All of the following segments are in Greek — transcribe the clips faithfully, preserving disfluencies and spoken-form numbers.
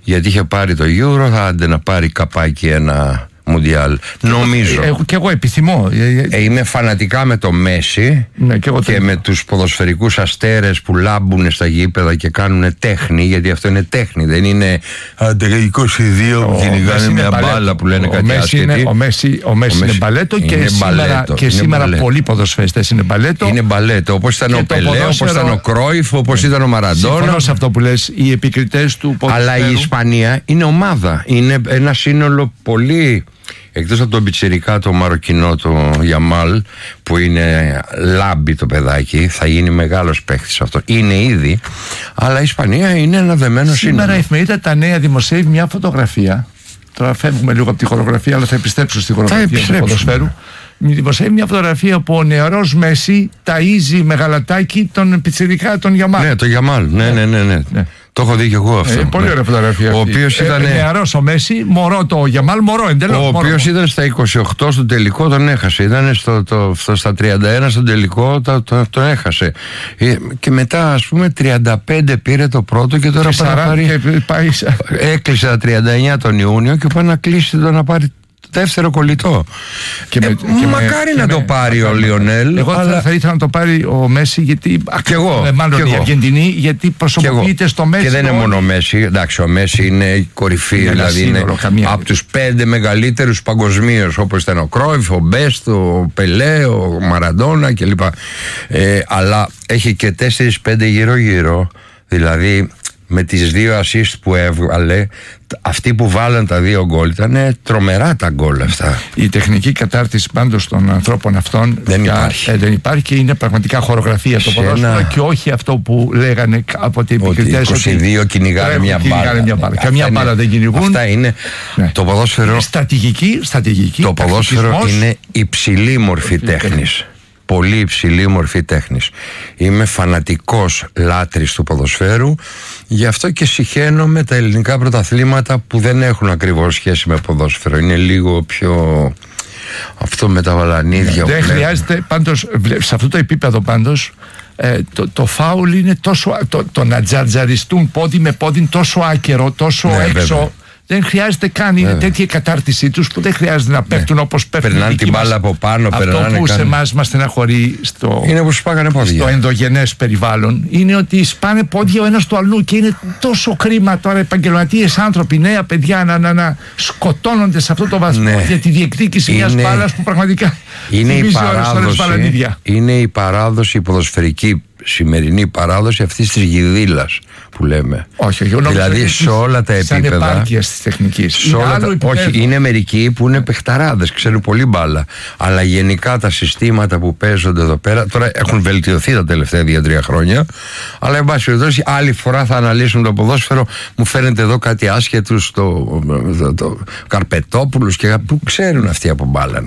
γιατί είχε πάρει το Euro, θα άντε να πάρει καπάκι ένα Μουντιάλ. Νομίζω. Ε, και εγώ επιθυμώ. Ε, είμαι φανατικά με το Μέση, ναι, και, και με τους ποδοσφαιρικούς αστέρες που λάμπουν στα γήπεδα και κάνουν τέχνη, γιατί αυτό είναι τέχνη, δεν είναι είκοσι δύο που κυνηγάνε μια μπάλα που λένε ο κάτι άσχετη. Ο Μέση, ο Μέση είναι μπαλέτο και είναι σήμερα, μπαλέτο, και σήμερα μπαλέτο. Πολλοί ποδοσφαιριστές είναι μπαλέτο. Είναι μπαλέτο, όπως ήταν ο Πελέ, όπως ήταν ο Κρόιφ, όπως ναι. ήταν ο Μαραντόνα. Συμφωνώ σε αυτό που λες, οι επικριτές του ποδοσφαίρου. Αλλά η Ισπανία είναι ομάδα, είναι ένα σύνολο πολύ. Εκτός από τον πιτσιρικά το μαροκινό, το Γιαμάλ, που είναι λάμπη το παιδάκι, θα γίνει μεγάλος παίκτης αυτό. Είναι ήδη, αλλά η Ισπανία είναι ένα δεμένο σύνολο. Σήμερα η εφημερίδα Τα Νέα δημοσιεύει μια φωτογραφία. Τώρα φεύγουμε λίγο από τη χορογραφία, αλλά θα επιστρέψω στη χορογραφία του ποδοσφαίρου. Δημοσιεύει μια φωτογραφία που ο νεαρός Μέση ταΐζει με γαλατάκι τον πιτσιρικά τον Γιαμάλ. Ναι, το Γιαμάλ, ναι, ναι, ναι, ναι. ναι. Το έχω δει και εγώ αυτό. Ε, πολύ ναι. ωραία φωτογραφία. Ο οποίος ήταν. Ε, νεαρός ο Μέση, μωρό το Γιαμάλ, μωρό εντελώς. Ο οποίος ήταν στα είκοσι οκτώ στον τελικό, τον έχασε. Ήταν στο, το, στο, στα τριάντα ένα στον τελικό, το, το, τον έχασε. Ε, και μετά, ας πούμε, τριάντα πέντε πήρε το πρώτο και τώρα πάει να πάρει. Πάει... Έκλεισε τα τριάντα εννιά τον Ιούνιο και πάει να κλείσει το να πάρει. Δεύτερο κολλητό. Και με, ε, και μακάρι με, να και το πάρει με, ο Λιονέλ. Εγώ αλλά... θα ήθελα να το πάρει ο Μέση, γιατί. Και εγώ. Ε, μάλλον και η Αργεντινή, γιατί προσωποποιείται στο Μέση. Και δεν είναι μόνο ο Μέση. Εντάξει, ο Μέση είναι κορυφή. Είναι δηλαδή είναι από τους πέντε μεγαλύτερους παγκοσμίως, όπως ήταν ο Κρόιφ, ο Μπέστ, ο Πελέ, ο Μαραντόνα κλπ. Ε, αλλά έχει και τέσσερις πέντε γύρω-γύρω. Δηλαδή. Με τις δύο assist που έβγαλε, αυτοί που βάλαν τα δύο γκολ ήταν τρομερά τα γκολ αυτά. Η τεχνική κατάρτιση πάντως των ανθρώπων αυτών δεν υπάρχει. Ε, δεν υπάρχει και είναι πραγματικά χορογραφία το ποδόσφαιρο ένα... και όχι αυτό που λέγανε από την επικριτές ότι είκοσι δύο ότι κυνηγάνε μια μπάλα. Μια μπάλα. Καμιά μπάλα δεν κυνηγούν. Αυτά είναι ναι. Το ποδόσφαιρο. Στρατηγική, στρατηγική. Το ποδόσφαιρο είναι υψηλή μορφή τέχνης. Πολύ υψηλή μορφή τέχνης. Είμαι φανατικός λάτρης του ποδοσφαίρου, γι' αυτό και συχαίνω με τα ελληνικά πρωταθλήματα που δεν έχουν ακριβώς σχέση με ποδόσφαιρο. Είναι λίγο πιο αυτό με τα βαλανίδια. Δεν χρειάζεται πάντως, σε αυτό το επίπεδο πάντως, ε, το, το φάουλ είναι τόσο, το, το να τζατζαριστούν πόδι με πόδι τόσο άκερο, τόσο ναι, έξω. Βέβαια. Δεν χρειάζεται καν, είναι τέτοια η κατάρτισή τους που δεν χρειάζεται να πέφτουν ναι. όπως πέφτουν. Περνάνε την μπάλα από πάνω, αυτό περνάνε. που καν... σε εμάς μας στεναχωρεί στο, είναι που σπάγανε πόδια. Στο ενδογενές περιβάλλον είναι ότι σπάνε πόδια ο ένας του αλλού και είναι τόσο κρίμα τώρα επαγγελματίες άνθρωποι, νέα παιδιά να, να, να σκοτώνονται σε αυτό το βαθμό ναι. για τη διεκδίκηση είναι... μιας μπάλας που πραγματικά είναι η παράδοση, είναι η παράδοση, η ποδοσφαιρική σημερινή παράδοση αυτής της γιδίλας που λέμε. Όχι, όχι, δηλαδή σε όλα τα επίπεδα. Σαν επάρκεια της τεχνικής. Σε όλα τα, όχι, είναι μερικοί που είναι παιχταράδες, ξέρουν πολύ μπάλα. Αλλά γενικά τα συστήματα που παίζονται εδώ πέρα τώρα έχουν βελτιωθεί τα τελευταία δύο τρία χρόνια. Αλλά εν πάση περιπτώσει, άλλη φορά θα αναλύσουν το ποδόσφαιρο. Μου φαίνεται εδώ κάτι άσχετους, το, το, το Καρπετόπουλους και που ξέρουν αυτοί από μπάλα.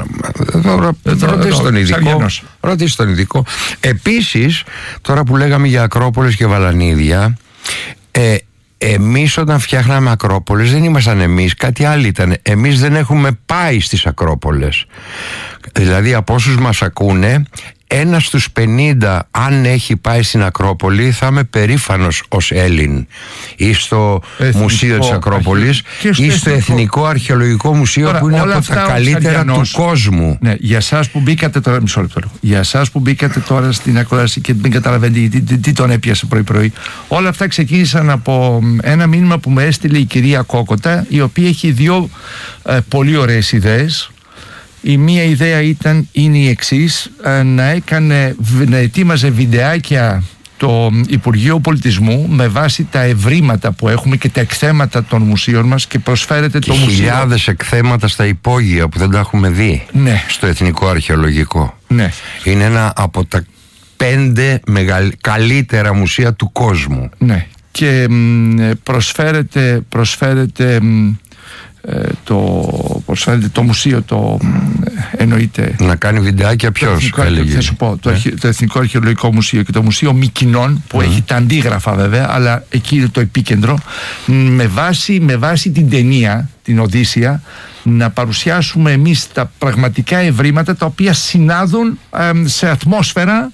Ρωτήστε τον ειδικό. Ρωτήστε τον ειδικό. Επίσης, τώρα που λέγαμε για Ακρόπολες και Βαλανίδια, ε, εμείς όταν φτιάχναμε Ακρόπολες δεν ήμασταν εμείς, κάτι άλλο ήταν. Εμείς δεν έχουμε πάει στις Ακρόπολες. Δηλαδή από όσους μας ακούνε, ένας στους πενήντα αν έχει πάει στην Ακρόπολη θα είμαι περήφανος ως Έλλην, ή στο Εθνικό Μουσείο της Ακρόπολης αρχι... ή στο Εθνικό Αρχαιολογικό Μουσείο. Τώρα, που είναι από τα καλύτερα του κόσμου. Ναι, για εσάς που μπήκατε τώρα, μισό λεπτό, για εσάς που μπήκατε τώρα στην ακρόαση και δεν καταλαβαίνετε τι, τι, τι τον έπιασε πρωί πρωί, όλα αυτά ξεκίνησαν από ένα μήνυμα που με έστειλε η κυρία Κόκοτα, η οποία έχει δύο ε, πολύ ωραίες ιδέες. Η μία ιδέα ήταν, είναι η εξής, να, έκανε, να ετοίμαζε βιντεάκια το Υπουργείο Πολιτισμού με βάση τα ευρήματα που έχουμε και τα εκθέματα των μουσείων μας και προσφέρεται και το μουσείο. Χιλιάδες εκθέματα στα υπόγεια που δεν τα έχουμε δει ναι. στο Εθνικό Αρχαιολογικό. Ναι. Είναι ένα από τα πέντε μεγαλ... καλύτερα μουσεία του κόσμου. Ναι. Και μ, προσφέρεται, προσφέρεται μ, το, προσφέρεται το μουσείο, το εννοείται. Να κάνει βιντεάκια ποιος έλεγε. Θα σου πω, το, ε? το Εθνικό Αρχαιολογικό Μουσείο και το Μουσείο Μικοινών που mm. έχει τα αντίγραφα βέβαια, αλλά εκεί είναι το επίκεντρο, με βάση, με βάση την ταινία, την Οδύσσεια, να παρουσιάσουμε εμείς τα πραγματικά ευρήματα τα οποία συνάδουν ε, σε ατμόσφαιρα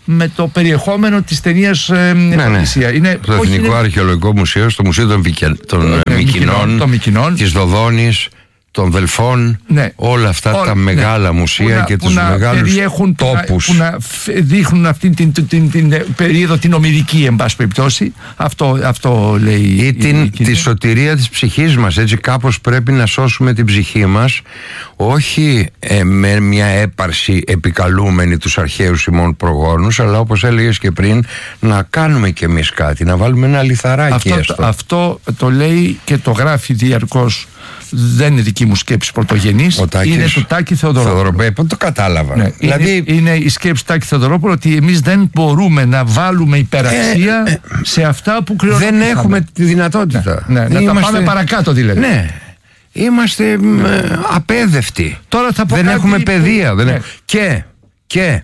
με το περιεχόμενο της ταινίας ε, ναι, ναι. Είναι, το Εθνικό είναι... Αρχαιολογικό Μουσείο, στο Μουσείο των, Βικε... των ε, Μυκηνών, Μυκηνών, της Δοδόνης, των Δελφών, ναι. όλα αυτά Ό, τα μεγάλα ναι. μουσεία που και τους μεγάλους τόπους που να δείχνουν αυτή την, την, την, την, την περίοδο την ομηρική, εν πάση περιπτώσει. Αυτό, αυτό λέει ή την, η, τη σωτηρία της ψυχής μας. Έτσι κάπως πρέπει να σώσουμε την ψυχή μας, όχι ε, με μια έπαρση επικαλούμενη τους αρχαίους ημών προγόνους, αλλά όπως έλεγες και πριν, να κάνουμε κι εμείς κάτι, να βάλουμε ένα λιθαράκι. Αυτό, αυτό το λέει και το γράφει διαρκώς. Δεν είναι δική μου σκέψη πρωτογενής, είναι του Τάκη Θεοδωρόπουλου. Πότε το κατάλαβα. Ναι, δηλαδή... είναι, είναι η σκέψη του Τάκη Θεοδωρόπουλου ότι εμείς δεν μπορούμε να βάλουμε υπεραξία ε, ε, σε αυτά που κρυώνουμε. Δεν έχουμε τη δυνατότητα. Ναι, ναι, να είμαστε... τα πάμε παρακάτω δηλαδή. Ναι. Είμαστε ε, απέδευτοι. Τώρα θα πω δεν κάτι... έχουμε παιδεία. Δεν ναι. έχουμε... Και, και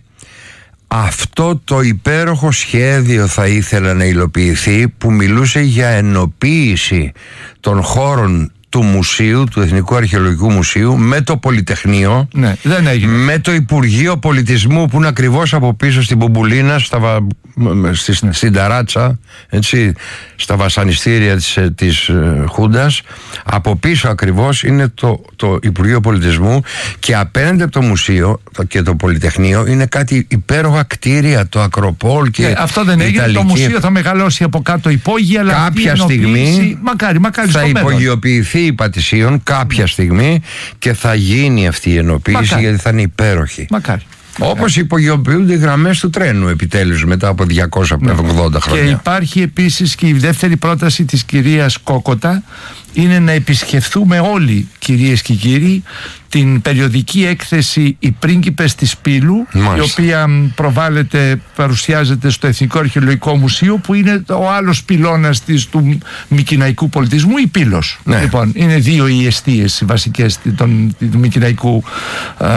αυτό το υπέροχο σχέδιο θα ήθελα να υλοποιηθεί, που μιλούσε για ενοποίηση των χώρων του μουσείου, του Εθνικού Αρχαιολογικού Μουσείου, με το Πολυτεχνείο, ναι, δεν έγινε. με το Υπουργείο Πολιτισμού που είναι ακριβώς από πίσω στην Μπουμπουλίνα, στα, στη, ναι. στην Ταράτσα, έτσι, στα βασανιστήρια της, της Χούντας. Από πίσω ακριβώς είναι το, το Υπουργείο Πολιτισμού, και απέναντι από το μουσείο και το Πολυτεχνείο είναι κάτι υπέροχα κτίρια, το Ακροπόλ και ναι, αυτό δεν έγινε. Το μουσείο θα μεγαλώσει από κάτω υπόγεια, αλλά κάποια στιγμή μακάρι, μακάρι θα υπογειοποιηθεί υπατησίων κάποια στιγμή και θα γίνει αυτή η ενοποίηση. Μακάρι. Γιατί θα είναι υπέροχη. Μακάρι. Όπως υπογειοποιούνται οι γραμμές του τρένου επιτέλους μετά από διακόσια ογδόντα ναι. χρόνια. Και υπάρχει επίσης και η δεύτερη πρόταση της κυρίας Κόκοτα, είναι να επισκεφθούμε όλοι, κυρίες και κύριοι, την περιοδική έκθεση «Οι πρίγκιπες της Πύλου», μάλιστα, η οποία προβάλλεται, παρουσιάζεται στο Εθνικό Αρχαιολογικό Μουσείο, που είναι ο άλλος πυλώνας της, του μικηναϊκού πολιτισμού, η Πύλος. Ναι. Λοιπόν, είναι δύο οι εστίες οι βασικές των, του μικηναϊκού, ε,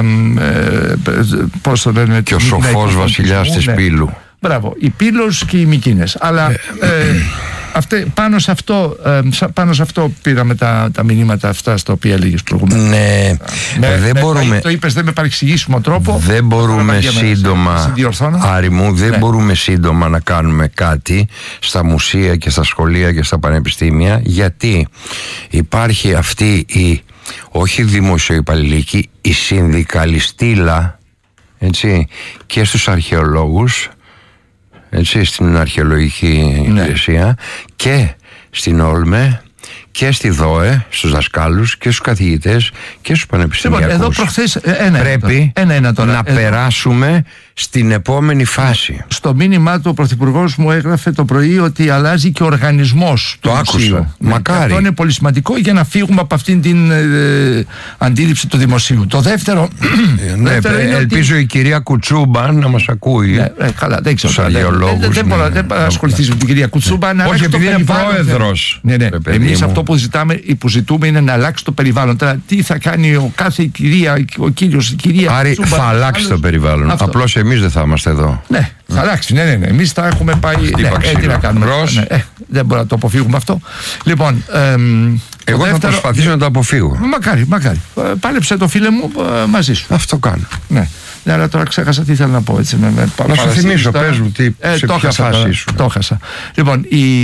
πώς το λένε, και ο σοφός βασιλιάς της ναι. Πύλου. Μπράβο, η Πύλος και οι Μικίνες. Αλλά ε, ε, Αυτέ, πάνω, σε αυτό, ε, πάνω σε αυτό πήραμε τα, τα μηνύματα αυτά στα οποία έλεγες προηγουμένως. Ναι, με, δεν με, μπορούμε. Το είπες, δεν με παρεξηγήσουμε τρόπο. Δεν μπορούμε σύντομα, Άρη μου, δεν ναι. μπορούμε σύντομα να κάνουμε κάτι στα μουσεία και στα σχολεία και στα πανεπιστήμια, γιατί υπάρχει αυτή η, όχι δημοσιοϊπαλληλική, η συνδικαλιστήλα, έτσι, και στους αρχαιολόγους, έτσι, στην αρχαιολογική ναι. υπηρεσία, και στην Όλμε και στη ΔΟΕ, στους δασκάλους και στους καθηγητές και στους πανεπιστημιακούς. Λοιπόν, εδώ προχθές, ένα πρέπει ένα, ένα τώρα. να εδώ. περάσουμε στην επόμενη φάση. Στο μήνυμά του ο Πρωθυπουργός μου έγραφε το πρωί ότι αλλάζει και ο οργανισμός του μουσείου. Άκουσα. Ναι, μακάρι. Αυτό είναι πολύ σημαντικό για να φύγουμε από αυτήν την ε, αντίληψη του δημοσίου. Το δεύτερο, ναι, δεύτερο είναι ελπίζω ότι... η κυρία Κουτσούμπα να μας ακούει. Ναι, ε, καλά, δεν ξέρω. Τους αρχαιολόγους. Δεν, δεν, ναι, δεν ναι, ασχοληθείς με την κυρία Κουτσούμπα. Ναι. Όχι, επειδή είναι πρόεδρος. Ναι, ναι. Εμείς αυτό που ζητάμε, που ζητούμε είναι να αλλάξει το περιβάλλον. Τώρα, τι θα κάνει ο κάθε κυρία, ο κύριος, η κυρία Άρη, θα αλλάξει το περιβάλλον. Απλώς εμείς δεν θα είμαστε εδώ. Ναι, θα αλλάξει. Ναι, ναι, ναι. Εμείς θα έχουμε πάει. Ναι, ε, τι να κάνουμε. Ναι, ε, δεν μπορούμε να το αποφύγουμε αυτό. Λοιπόν. Ε, Εγώ δεύτερο... θα προσπαθήσω να το αποφύγω. Μακάρι, μακάρι. Πάλεψε το φίλε μου ε, μαζί σου. Αυτό κάνω. Ναι. Ναι, αλλά τώρα ξέχασα τι ήθελα να πω. Έτσι, με, με, να σου θυμίσω, πες μου, τι, ε, σε ποια φάση σου. Το έχασα. Λοιπόν, η.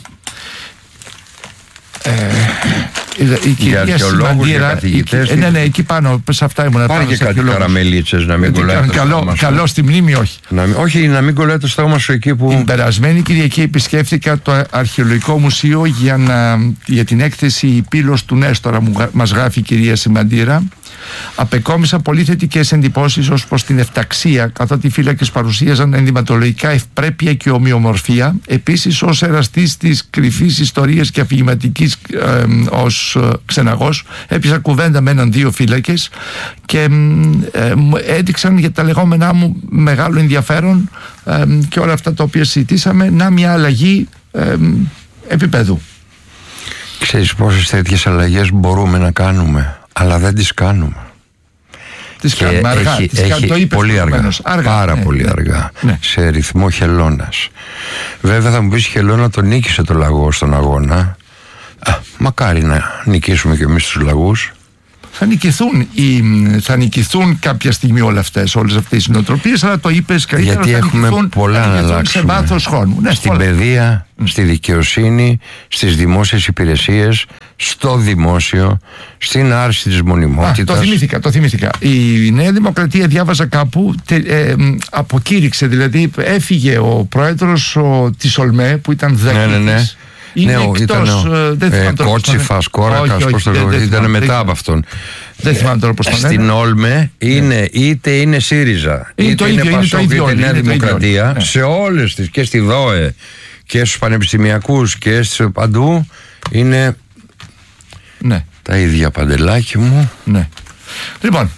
Ε, η κυρία Σημαντήρα, ε, ναι, ναι, εκεί πάνω, σε αυτά ήμουν. Πάρε και κάτι καραμελίτσες να μην κολλάει το στόμα σου. Καλό στη μνήμη, όχι. Να, όχι, να μην κολλάει το στόμα σου εκεί που... Την περασμένη Κυριακή επισκέφθηκα το Αρχαιολογικό Μουσείο για, να, για την έκθεση «Η Πύλος του Νέστορα», μου, μας γράφει η κυρία Σημαντήρα. Απεκόμισα πολύ θετικές εντυπώσεις ως προς την εφταξία, καθότι οι φύλακες παρουσίαζαν ενδυματολογικά ευπρέπεια και ομοιομορφία. Επίσης, ως εραστής της κρυφής ιστορίας και αφηγηματικής ε, ως ε, ξεναγός, έπιασα κουβέντα με έναν δύο φύλακες και ε, μου έδειξαν για τα λεγόμενά μου μεγάλο ενδιαφέρον ε, και όλα αυτά τα οποία συζητήσαμε, να μια αλλαγή ε, επίπεδου. Ξέρεις πόσες τέτοιες αλλαγές μπορούμε να κάνουμε, αλλά δεν τις κάνουμε. Τις κάνουμε αργά. Έχει, τις έχει το είπε πολύ αργά, αργά, πάρα ναι, πολύ ναι, αργά, ναι. σε ρυθμό χελώνας. Βέβαια θα μου πεις, χελώνα το νίκησε το λαγό στον αγώνα. Α, μακάρι να νικήσουμε κι εμείς τους λαγούς. θα νικηθούν, οι, θα νικηθούν κάποια στιγμή όλα αυτές, όλες αυτές οι νοοτροπίες, αλλά το είπες καλύτερα. Γιατί θα έχουμε νικηθούν, πολλά να αλλάξουμε. Σε βάθος χρόνου. Ναι, στην πολλά. παιδεία, στη δικαιοσύνη, στις δημόσιες υπηρεσίες, στο δημόσιο, στην άρση της μονιμότητας. Α, το θυμήθηκα, το θυμήθηκα. Η Νέα Δημοκρατία, διάβαζα κάπου, τε, ε, αποκήρυξε, δηλαδή έφυγε ο πρόεδρος ο, της Ολμέ, που ήταν δέκτη. Ναι, ναι, ναι. Είναι ναι, εκτός, ήταν ο, δεν ε, Κότσιφας, Κόρακας, πώς το λέω, ήταν μετά από αυτόν. Δεν θυμάμαι τώρα πώς το λένε. Στην Όλμε είναι, ναι. είτε είναι ΣΥΡΙΖΑ, είναι είτε το είναι ίδιο, Πασόκ, είτε είναι Νέα Δημοκρατία, ναι. σε όλες τις, και στη ΔΟΕ και στους πανεπιστημιακούς και στους παντού, είναι ναι. τα ίδια, Παντελάκι μου. Ναι. Λοιπόν,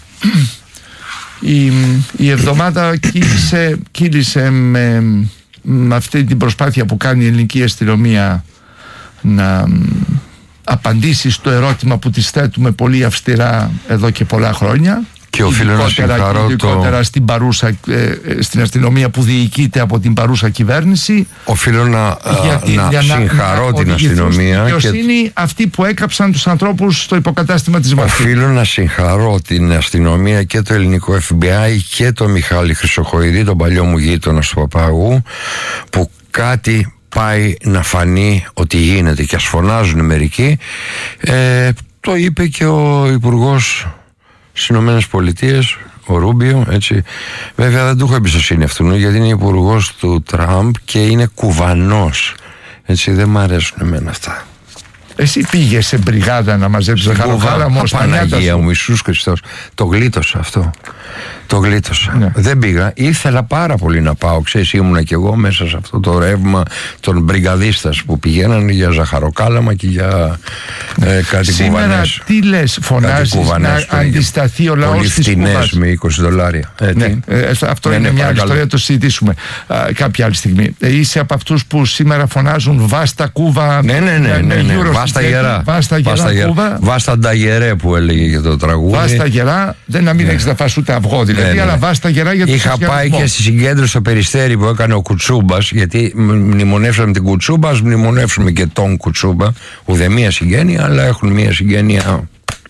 η, η εβδομάδα κύλησε, κύλησε με, με αυτή την προσπάθεια που κάνει η ελληνική αστυνομία να απαντήσει στο ερώτημα που της θέτουμε πολύ αυστηρά εδώ και πολλά χρόνια. Και οφείλω να συγχαρώ ειδικότερα το... στην, παρούσα, ε, στην αστυνομία που διοικείται από την παρούσα κυβέρνηση. Οφείλω να, γιατί, να, να συγχαρώ να, την αστυνομία. Ποιος και... είναι αυτοί που έκαψαν τους ανθρώπους στο υποκατάστημα της Μορφής. Οφείλω να συγχαρώ την αστυνομία και το ελληνικό εφ μπι άι και το Μιχάλη Χρυσοχοϊδή, τον παλιό μου γείτονα στο Παπαγού, που κάτι πάει να φανεί ότι γίνεται, και ας φωνάζουν μερικοί. Ε, το είπε και ο Υπουργός στις Ηνωμένες Πολιτείες, ο Ρούμπιο, έτσι. Βέβαια δεν του έχω εμπιστοσύνη αυτού, γιατί είναι υπουργός του Τραμπ και είναι κουβανός. Έτσι, δεν μ' αρέσουν εμένα αυτά. Εσύ πήγες σε μπριγάδα να μαζέψεις ζαχαροκάλαμο? Παναγία μου, Ιησούς Χριστός. Το γλίτωσα αυτό. Το γλίτωσα. Ναι. Δεν πήγα. Ήθελα πάρα πολύ να πάω. Ξέρεις, ήμουνα κι εγώ μέσα σε αυτό το ρεύμα των μπριγκαδίστας που πηγαίνανε για ζαχαροκάλαμα και για ε, κάτι σήμερα κουβανές. Σήμερα τι λες, φωνάζεις κουβανές, να αντισταθεί ο λαός της Κούβας? Πολύ φτηνές με είκοσι δολάρια. Ε, ναι, ε, αυτό ναι, είναι ναι, μια άλλη ιστορία, το συζητήσουμε α, κάποια άλλη στιγμή. Ε, είσαι από αυτούς που σήμερα φωνάζουν βάστα Κούβα? Ναι, ναι, ναι, ναι, ναι. Βάστα γερά. Βάστα γερά Κούβα. Βάστα νταγερέ που έλεγε για το τραγούδι. Βάστα γερά, δεν να μην ναι. έχεις να φας ούτε αυγό δηλαδή. Ναι, ναι. Αλλά βάστα γερά για το είχα πάει και στη συγκέντρωση στο Περιστέρι που έκανε ο Κουτσούμπας, γιατί μνημονεύσαμε την Κουτσούμπα, ας μνημονεύσουμε και τον Κουτσούμπα. Ουδέμια συγγένεια, αλλά έχουν μια συγγένεια.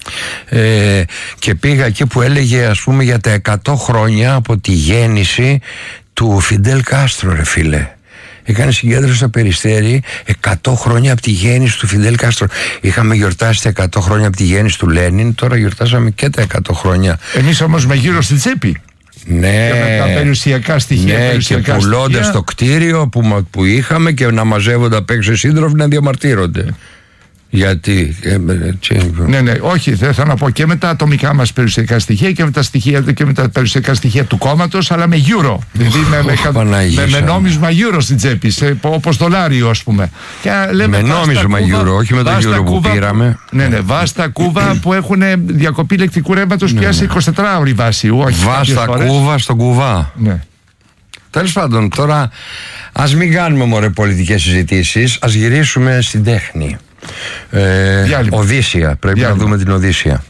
Ε, και πήγα εκεί που έλεγε, ας πούμε, για τα εκατό χρόνια από τη γέννηση του Φιντέλ Κάστρο, ρε φίλε. Έκανε συγκέντρωση στο Περιστέρι εκατό χρόνια από τη γέννηση του Φιντέλ Κάστρο. Είχαμε γιορτάσει τα εκατό χρόνια από τη γέννηση του Λένιν, τώρα γιορτάσαμε και τα εκατό χρόνια. Εμείς όμως με γύρω στην τσέπη. Ναι, και με τα περιουσιακά στοιχεία. Ναι, περιουσιακά και πουλώντας το κτίριο που, που είχαμε και να μαζεύονται απ' έξω οι σύντροφοι να διαμαρτύρονται. Γιατί. Ε, τσι... Ναι, ναι, όχι, δεν θέλω να πω και με τα ατομικά μας περιουσιακά στοιχεία και με τα, στοιχεία, και με τα περιουσιακά στοιχεία του κόμματος, αλλά με euro. Δηλαδή με, με, με, με νόμισμα euro στην τσέπη, όπως δολάριο, ας πούμε. Και λέμε, με νόμισμα euro, όχι με το euro που πήραμε. Ναι, ναι, βάστα Κούβα που έχουν διακοπή ηλεκτρικού ρεύματος πια σε εικοσιτετράωρη βάση. Βάστα Κούβα στον Κουβά. Ναι. Τέλος πάντων, τώρα ας μην κάνουμε μωρέ πολιτικές συζητήσεις, ας γυρίσουμε στην τέχνη. Ε, Οδύσσια, πρέπει Διάλυμα. να δούμε την Οδύσσια.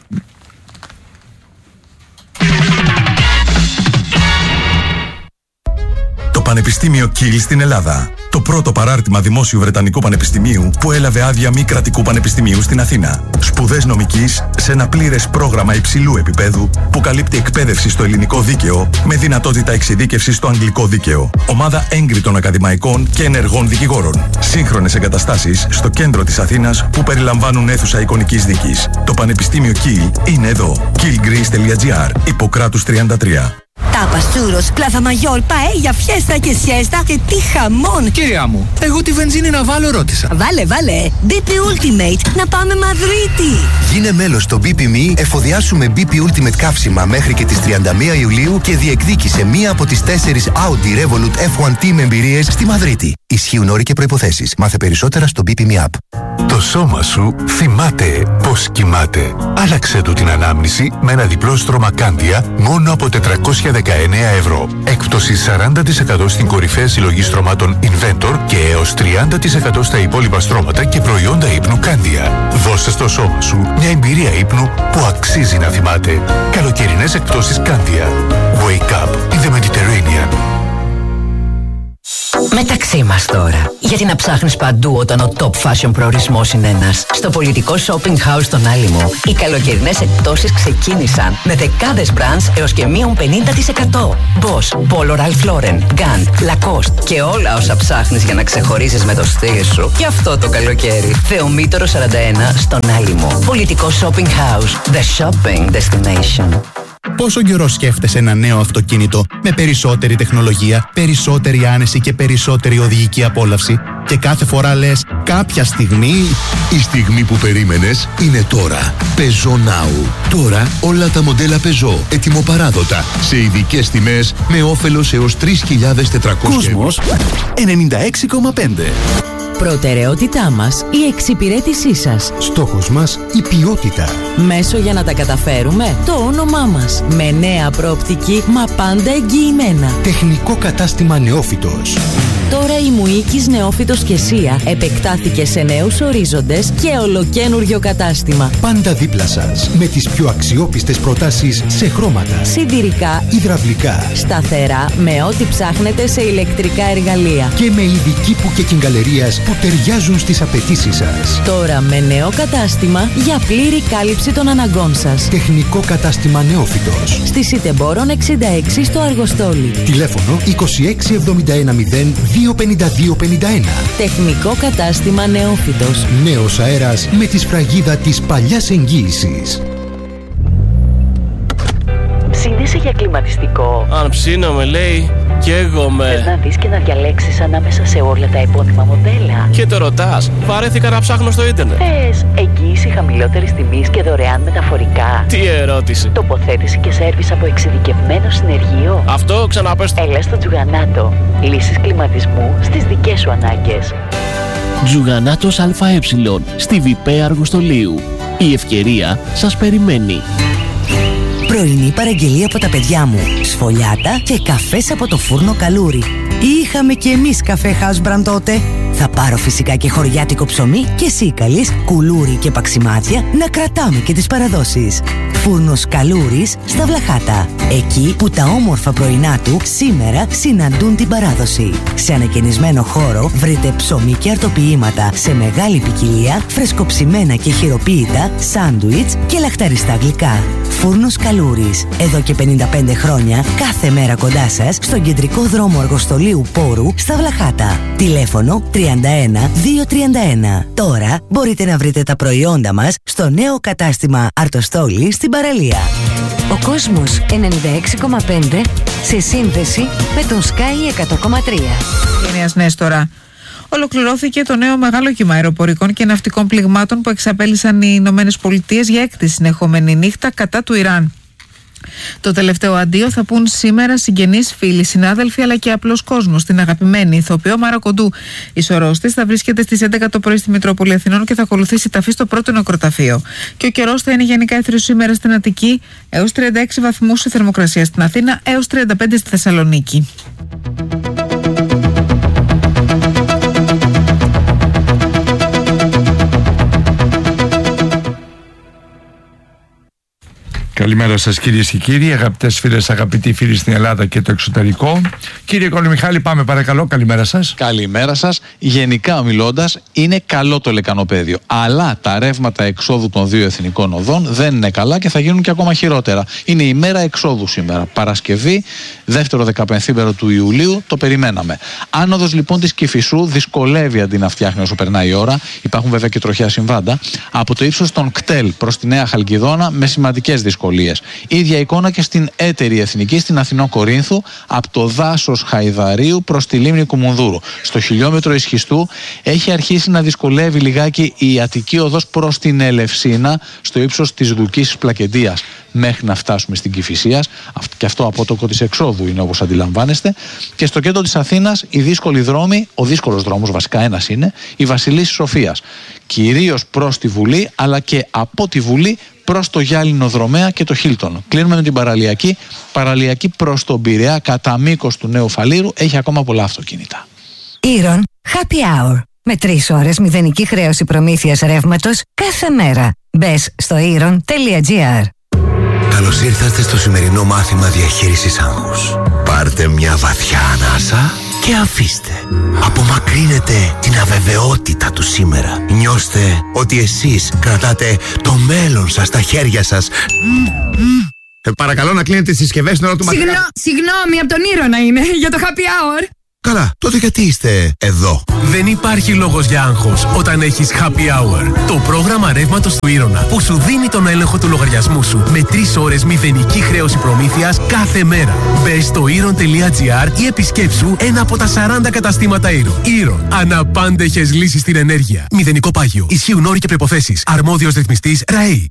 Το Πανεπιστήμιο Κιλ στην Ελλάδα. Το πρώτο παράρτημα δημόσιου Βρετανικού Πανεπιστημίου που έλαβε άδεια μη κρατικού πανεπιστημίου στην Αθήνα. Σπουδές νομικής σε ένα πλήρες πρόγραμμα υψηλού επίπεδου που καλύπτει εκπαίδευση στο ελληνικό δίκαιο με δυνατότητα εξειδίκευσης στο αγγλικό δίκαιο. Ομάδα έγκριτων ακαδημαϊκών και ενεργών δικηγόρων. Σύγχρονες εγκαταστάσεις στο κέντρο της Αθήνας που περιλαμβάνουν αίθουσα εικονικής δίκης. Το Πανεπιστήμιο Κιλ είναι εδώ. κιλ τελεία τζι άρ, Ιπποκράτους τριάντα τρία. Τάπα, σούρος, πλάθα μαγιόρ, παέλια, φιέστα και σιέστα και τι χαμόν! Κυρία μου, εγώ τη βενζίνη να βάλω ρώτησα. Βάλε, βάλε! μπι πι Ultimate, να πάμε Μαδρίτη! Γίνε μέλος στο μπι πι εμ ι, εφοδιάσου με μπι πι Ultimate καύσιμα μέχρι και τις τριάντα μία Ιουλίου και διεκδίκησε μία από τις τέσσερις Audi Revolut εφ ουάν Team εμπειρίες στη Μαδρίτη. Ισχύουν όροι και προϋποθέσεις. Μάθε περισσότερα στο μπι πι εμ ι App. Το σώμα σου θυμάται πώς κοιμάται. Άλλαξε του την ανάμνηση με ένα διπλό στρώμα Κάνδια μόνο από τετρακόσια δεκαεννέα ευρώ. Έκπτωση σαράντα τοις εκατό στην κορυφαία συλλογή στρωμάτων Inventor και έως τριάντα τοις εκατό στα υπόλοιπα στρώματα και προϊόντα ύπνου Κάνδια. Δώσε στο σώμα σου μια εμπειρία ύπνου που αξίζει να θυμάται. Καλοκαιρινές εκπτώσεις Κάνδια. Wake up in the Mediterranean. Μεταξύ μας τώρα. Γιατί να ψάχνεις παντού όταν ο top fashion προορισμός είναι ένας. Στο πολιτικό shopping house στον Άλυμο, οι καλοκαιρινές εκπτώσεις ξεκίνησαν με δεκάδες brands έως και μείον πενήντα τοις εκατό. Boss, Polo Ralph Lauren, Gant, Lacoste και όλα όσα ψάχνεις για να ξεχωρίσεις με το στυλ σου. Και αυτό το καλοκαίρι. Θεομήτωρο σαράντα ένα στον Άλυμο. Πολιτικό shopping house. The shopping destination. Πόσο καιρό σκέφτεσαι ένα νέο αυτοκίνητο με περισσότερη τεχνολογία, περισσότερη άνεση και περισσότερη οδηγική απόλαυση και κάθε φορά λες κάποια στιγμή... Η στιγμή που περίμενες είναι τώρα. Peugeot Now. Τώρα όλα τα μοντέλα Peugeot ετοιμοπαράδοτα σε ειδικές τιμές με όφελος έως τρεις χιλιάδες τετρακόσια Κόσμος ενενήντα έξι κόμμα πέντε. Προτεραιότητά μας η εξυπηρέτησή σας. Στόχος μας η ποιότητα. Μέσο για να τα καταφέρουμε το όνομά μας. Με νέα προοπτική μα πάντα εγγυημένα. Τεχνικό κατάστημα Νεόφυτος. Τώρα η Μουίκης Νεόφυτος και Σία επεκτάθηκε σε νέους ορίζοντες και ολοκένουργιο κατάστημα. Πάντα δίπλα σας με τις πιο αξιόπιστες προτάσεις σε χρώματα, σιδηρικά, υδραυλικά, σταθερά με ό,τι ψάχνετε σε ηλεκτρικά εργαλεία και με ειδική που και κυγκαλερίας που ταιριάζουν στις απαιτήσεις σας. Τώρα με νέο κατάστημα για πλήρη κάλυψη των αναγκών σας. Τεχνικό κατάστημα Νεόφυτος. Στη Σιτεμπόρων εξήντα έξι στο Αργοστόλι. Τηλέφωνο είκοσι έξι εβδομήντα ένα μηδέν δύο πενήντα δύο πενήντα ένα. Τεχνικό κατάστημα Νεόφυτος. Νέος αέρας με τη σφραγίδα της παλιάς εγγύησης. Ψήνεσαι για κλιματιστικό? Αν ψήνομαι λέει και εγώ με. Θες να δεις και να διαλέξεις ανάμεσα σε όλα τα επώνυμα μοντέλα? Και το ρωτάς, βαρέθηκα να ψάχνω στο ίντερνετ. Θες εγγύηση χαμηλότερης τιμής και δωρεάν μεταφορικά? Τι ερώτηση. Τοποθέτηση και σέρβις από εξειδικευμένο συνεργείο? Αυτό ξαναπες. Έλα στο Τζουγανάτο. Λύσεις κλιματισμού στις δικές σου ανάγκες. Τζουγανάτος ΑΕ στη Βιπέ Αργοστολίου. Η ευκαιρία σας περιμένει. Πρωινή παραγγελία από τα παιδιά μου. Σφολιάτα και καφές από το φούρνο Καλούρι. Είχαμε και εμείς καφέ House τότε. Θα πάρω φυσικά και χωριάτικο ψωμί και σίκαλης, κουλούρι και παξιμάδια να κρατάμε και τις παραδόσεις. Φούρνος Καλούρης στα Βλαχάτα. Εκεί που τα όμορφα πρωινά του σήμερα συναντούν την παράδοση. Σε ανακαινισμένο χώρο βρείτε ψωμί και αρτοποιήματα σε μεγάλη ποικιλία, φρεσκοψημένα και χειροποίητα, σάντουιτς και λαχταριστά γλυκά. Φούρνος Καλούρης. Εδώ και πενήντα πέντε χρόνια κάθε μέρα κοντά σας στον κεντρικό δρόμο Αργοστολίου Πόρου στα Βλαχάτα. Τηλέφωνο τριάντα ένα διακόσια τριάντα ένα. Τώρα μπορείτε να βρείτε τα προϊόντα μας στο νέο κατάστημα Αρτοστόλη στην παραλία. Ο κόσμος ενενήντα έξι κόμμα πέντε σε σύνδεση με τον Sky εκατό κόμμα τρία. Γενιάς νέες τώρα. Ολοκληρώθηκε το νέο μεγάλο κύμα αεροπορικών και ναυτικών πληγμάτων που εξαπέλυσαν οι Ηνωμένες Πολιτείες για έκτη συνεχόμενη νύχτα κατά του Ιράν. Το τελευταίο αντίο θα πούν σήμερα συγγενείς, φίλοι, συνάδελφοι αλλά και απλός κόσμος. Την αγαπημένη ηθοποιό Μάρα Κοντού. Η σωρός της θα βρίσκεται στις έντεκα το πρωί στη Μητρόπολη Αθηνών και θα ακολουθήσει ταφή στο πρώτο νεκροταφείο. Και ο καιρός θα είναι γενικά έθριος σήμερα στην Αττική, έως τριάντα έξι βαθμούς η θερμοκρασία στην Αθήνα, έως τριάντα πέντε στη Θεσσαλονίκη. Καλημέρα σας κυρίες και κύριοι, αγαπητές φίλες, αγαπητοί φίλοι στην Ελλάδα και το εξωτερικό. Κύριε Κολομιχάλη, πάμε παρακαλώ, καλημέρα σας. Καλημέρα σας. Γενικά μιλώντας, είναι καλό το λεκανοπέδιο. Αλλά τα ρεύματα εξόδου των δύο εθνικών οδών δεν είναι καλά και θα γίνουν και ακόμα χειρότερα. Είναι η μέρα εξόδου σήμερα. Παρασκευή, δεύτερο δεκαπενθήμερο του Ιουλίου, το περιμέναμε. Άνοδος λοιπόν της Κηφισού δυσκολεύει αντί να φτιάχνει όσο περνάει η ώρα. Υπάρχουν βέβαια και τροχιά συμβάντα. Από το ύψος των Κτέλ προς τη Νέα Χαλκιδόνα με σημαντικές δυσκολίες. Ίδια εικόνα και στην έτερη εθνική στην Αθηνό Κορίνθου, από το δάσος Χαϊδαρίου προς τη λίμνη Κουμουνδούρου. Στο χιλιόμετρο Ισχυστού έχει αρχίσει να δυσκολεύει λιγάκι η Αττική οδός προς την Ελευσίνα, στο ύψος της Δουκής Πλακεντίας, μέχρι να φτάσουμε στην Κηφισίας. Και αυτό απότοκο της εξόδου είναι, όπως αντιλαμβάνεστε. Και στο κέντρο της Αθήνας οι δύσκολοι δρόμοι, ο δύσκολος δρόμος βασικά ένας είναι, η Βασιλής Σοφίας. Κυρίως προς τη Βουλή, αλλά και από τη Βουλή προς το Γυάλινο Δρομέα και το Χίλτον. Κλείνουμε με την παραλιακή. Παραλιακή προς τον Πειραιά, κατά μήκος του Νέου Φαλήρου, έχει ακόμα πολλά αυτοκίνητα. Ήρων Happy Hour. Με τρεις ώρες μηδενική χρέωση προμήθειας ρεύματος κάθε μέρα. Μπες στο ήρων τελεία τζι άρ. Καλώς ήρθατε στο σημερινό μάθημα διαχείρισης άγχους. Πάρτε μια βαθιά ανάσα και αφήστε. Απομακρύνετε την αβεβαιότητα του σήμερα. Νιώστε ότι εσείς κρατάτε το μέλλον σας στα χέρια σας. Ε, παρακαλώ να κλείνετε τις συσκευές στην ώρα του μαθητή. Συγγνώ, συγγνώμη, από τον Ήρωνα είναι, για το happy hour. Καλά, τότε γιατί είστε εδώ? Δεν υπάρχει λόγος για άγχος όταν έχεις happy hour. Το πρόγραμμα ρεύματος του Ήρωνα που σου δίνει τον έλεγχο του λογαριασμού σου με τρεις ώρες μηδενική χρέωση προμήθειας κάθε μέρα. Μπες στο ήρων τελεία τζι άρ ή επισκέψου ένα από τα σαράντα καταστήματα Ήρων. Ήρων. Αναπάντεχες λύσεις στην ενέργεια. Μηδενικό πάγιο. Ισχύουν όροι και προϋποθέσεις. Αρμόδιος ρυθμιστής ΡΑΕΗ.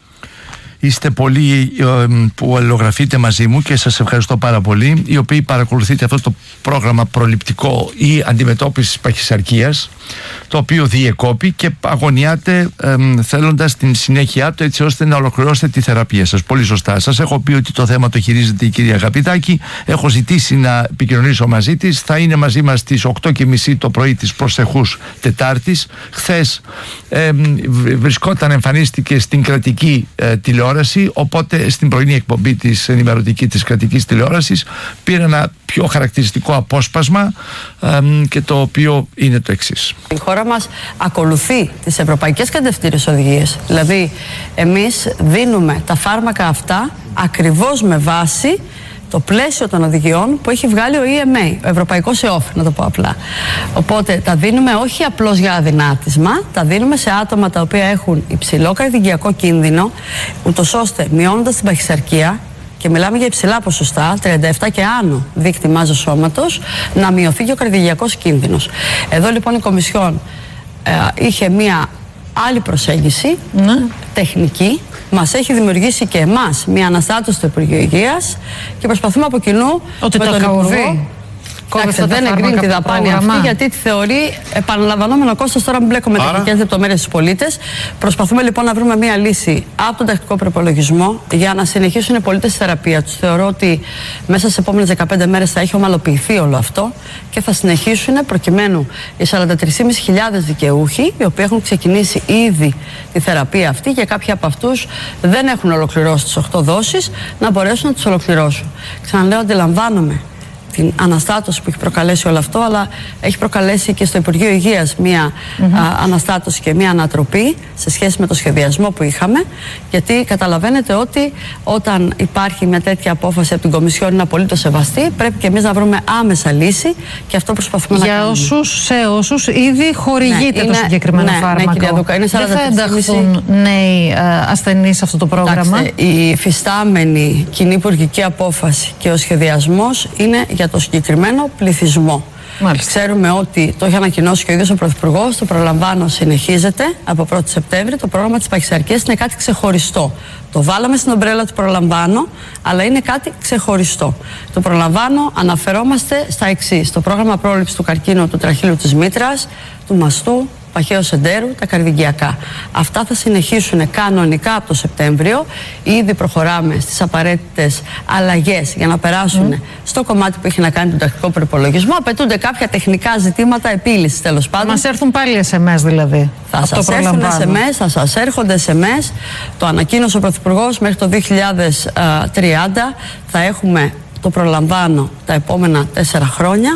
Είστε πολλοί ε, που αλληλογραφείτε μαζί μου και σας ευχαριστώ πάρα πολύ, οι οποίοι παρακολουθείτε αυτό το πρόγραμμα προληπτικό ή αντιμετώπισης παχυσαρκίας, το οποίο διεκόπη και αγωνιάτε ε, θέλοντας την συνέχεια του, έτσι ώστε να ολοκληρώσετε τη θεραπεία σας. Πολύ σωστά. Σας έχω πει ότι το θέμα το χειρίζεται η κυρία Αγαπητάκη. Έχω ζητήσει να επικοινωνήσω μαζί της. Θα είναι μαζί μας στις οκτώ και μισή το πρωί της προσεχούς Τετάρτης. Χθες ε, βρισκόταν, εμφανίστηκε στην κρατική ε, τηλεόραση, οπότε στην πρωινή εκπομπή της ενημερωτική της κρατικής τηλεόρασης πήρε ένα πιο χαρακτηριστικό απόσπασμα ε, και το οποίο είναι το εξής. Η χώρα μας ακολουθεί τις ευρωπαϊκές κατευθύνσεις οδηγίες. Δηλαδή, εμείς δίνουμε τα φάρμακα αυτά ακριβώς με βάση το πλαίσιο των οδηγιών που έχει βγάλει ο ι εμ έι, ο Ευρωπαϊκός ΕΟΦ, να το πω απλά. Οπότε τα δίνουμε όχι απλώς για αδυνάτισμα, τα δίνουμε σε άτομα τα οποία έχουν υψηλό καρδιαγγειακό κίνδυνο, ούτως ώστε μειώνοντας την παχυσαρκία, και μιλάμε για υψηλά ποσοστά, τριάντα επτά και άνω δείκτη μάζας σώματος, να μειωθεί και ο καρδιαγγειακός κίνδυνος. Εδώ λοιπόν η Κομισιόν ε, είχε μία άλλη προσέγγιση, ναι. τεχνική, μας έχει δημιουργήσει και εμάς μία αναστάτωση του Υπουργείου Υγείας και προσπαθούμε από κοινού ότι με το τον Υπουργό. Κόβεται, δεν εγκρίνει τη δαπάνη αυτή, γιατί τη θεωρεί επαναλαμβανόμενο κόστος. Τώρα μπλέκουμε με τεχνικές λεπτομέρειες στους πολίτες. Προσπαθούμε λοιπόν να βρούμε μία λύση από τον τακτικό προπολογισμό για να συνεχίσουν οι πολίτες στη θεραπεία τους. Θεωρώ ότι μέσα στις επόμενες δεκαπέντε μέρες θα έχει ομαλοποιηθεί όλο αυτό και θα συνεχίσουν προκειμένου οι σαράντα τρεις χιλιάδες πεντακόσιοι δικαιούχοι, οι οποίοι έχουν ξεκινήσει ήδη τη θεραπεία αυτή και κάποιοι από αυτούς δεν έχουν ολοκληρώσει τις οκτώ δόσεις, να μπορέσουν να τις ολοκληρώσουν. Ξαναλέω, αντιλαμβάνομαι την αναστάτωση που έχει προκαλέσει όλο αυτό, αλλά έχει προκαλέσει και στο Υπουργείο Υγείας μία mm-hmm. α, αναστάτωση και μία ανατροπή σε σχέση με το σχεδιασμό που είχαμε, γιατί καταλαβαίνετε ότι όταν υπάρχει μια τέτοια απόφαση από την Κομισιόν είναι απολύτως σεβαστή, πρέπει και εμείς να βρούμε άμεσα λύση και αυτό προσπαθούμε για να κάνουμε. Για όσους, σε όσους ήδη χορηγείται ναι, το είναι, συγκεκριμένο ναι, φάρμακο. Ναι, κυρία Δούκα, είναι δεν θα ενταχθούν νέοι ασθενείς σε αυτό το πρόγραμμα. Κοιτάξτε, η φυστάμενη κοινή υπουργική απόφαση και ο σχεδιασμός είναι για το συγκεκριμένο πληθυσμό. Μάλιστα. Ξέρουμε ότι το έχει ανακοινώσει και ο ίδιος ο Πρωθυπουργός, το προλαμβάνω, συνεχίζεται από πρώτη Σεπτέμβρη. Το πρόγραμμα της παχυσαρκίας είναι κάτι ξεχωριστό. Το βάλαμε στην ομπρέλα του προλαμβάνω, αλλά είναι κάτι ξεχωριστό. Το προλαμβάνω αναφερόμαστε στα εξής: το πρόγραμμα πρόληψης του καρκίνου του τραχύλου της μήτρας, του μαστού, παχαίου εντέρου, τα καρδιαγγειακά. Αυτά θα συνεχίσουν κανονικά από το Σεπτέμβριο. Ήδη προχωράμε στις απαραίτητες αλλαγές για να περάσουν mm. στο κομμάτι που έχει να κάνει τον τακτικό προπολογισμό. Απαιτούνται κάποια τεχνικά ζητήματα επίλυσης, τέλος πάντων. Μας έρθουν πάλι ες εμ ες δηλαδή. Θα σας έρθουν ες εμ ες, θα σας έρχονται ες εμ ες. Το ανακοίνωσε ο Πρωθυπουργός, μέχρι το δύο χιλιάδες τριάντα θα έχουμε, το προλαμβάνω, τα επόμενα τέσσερα χρόνια.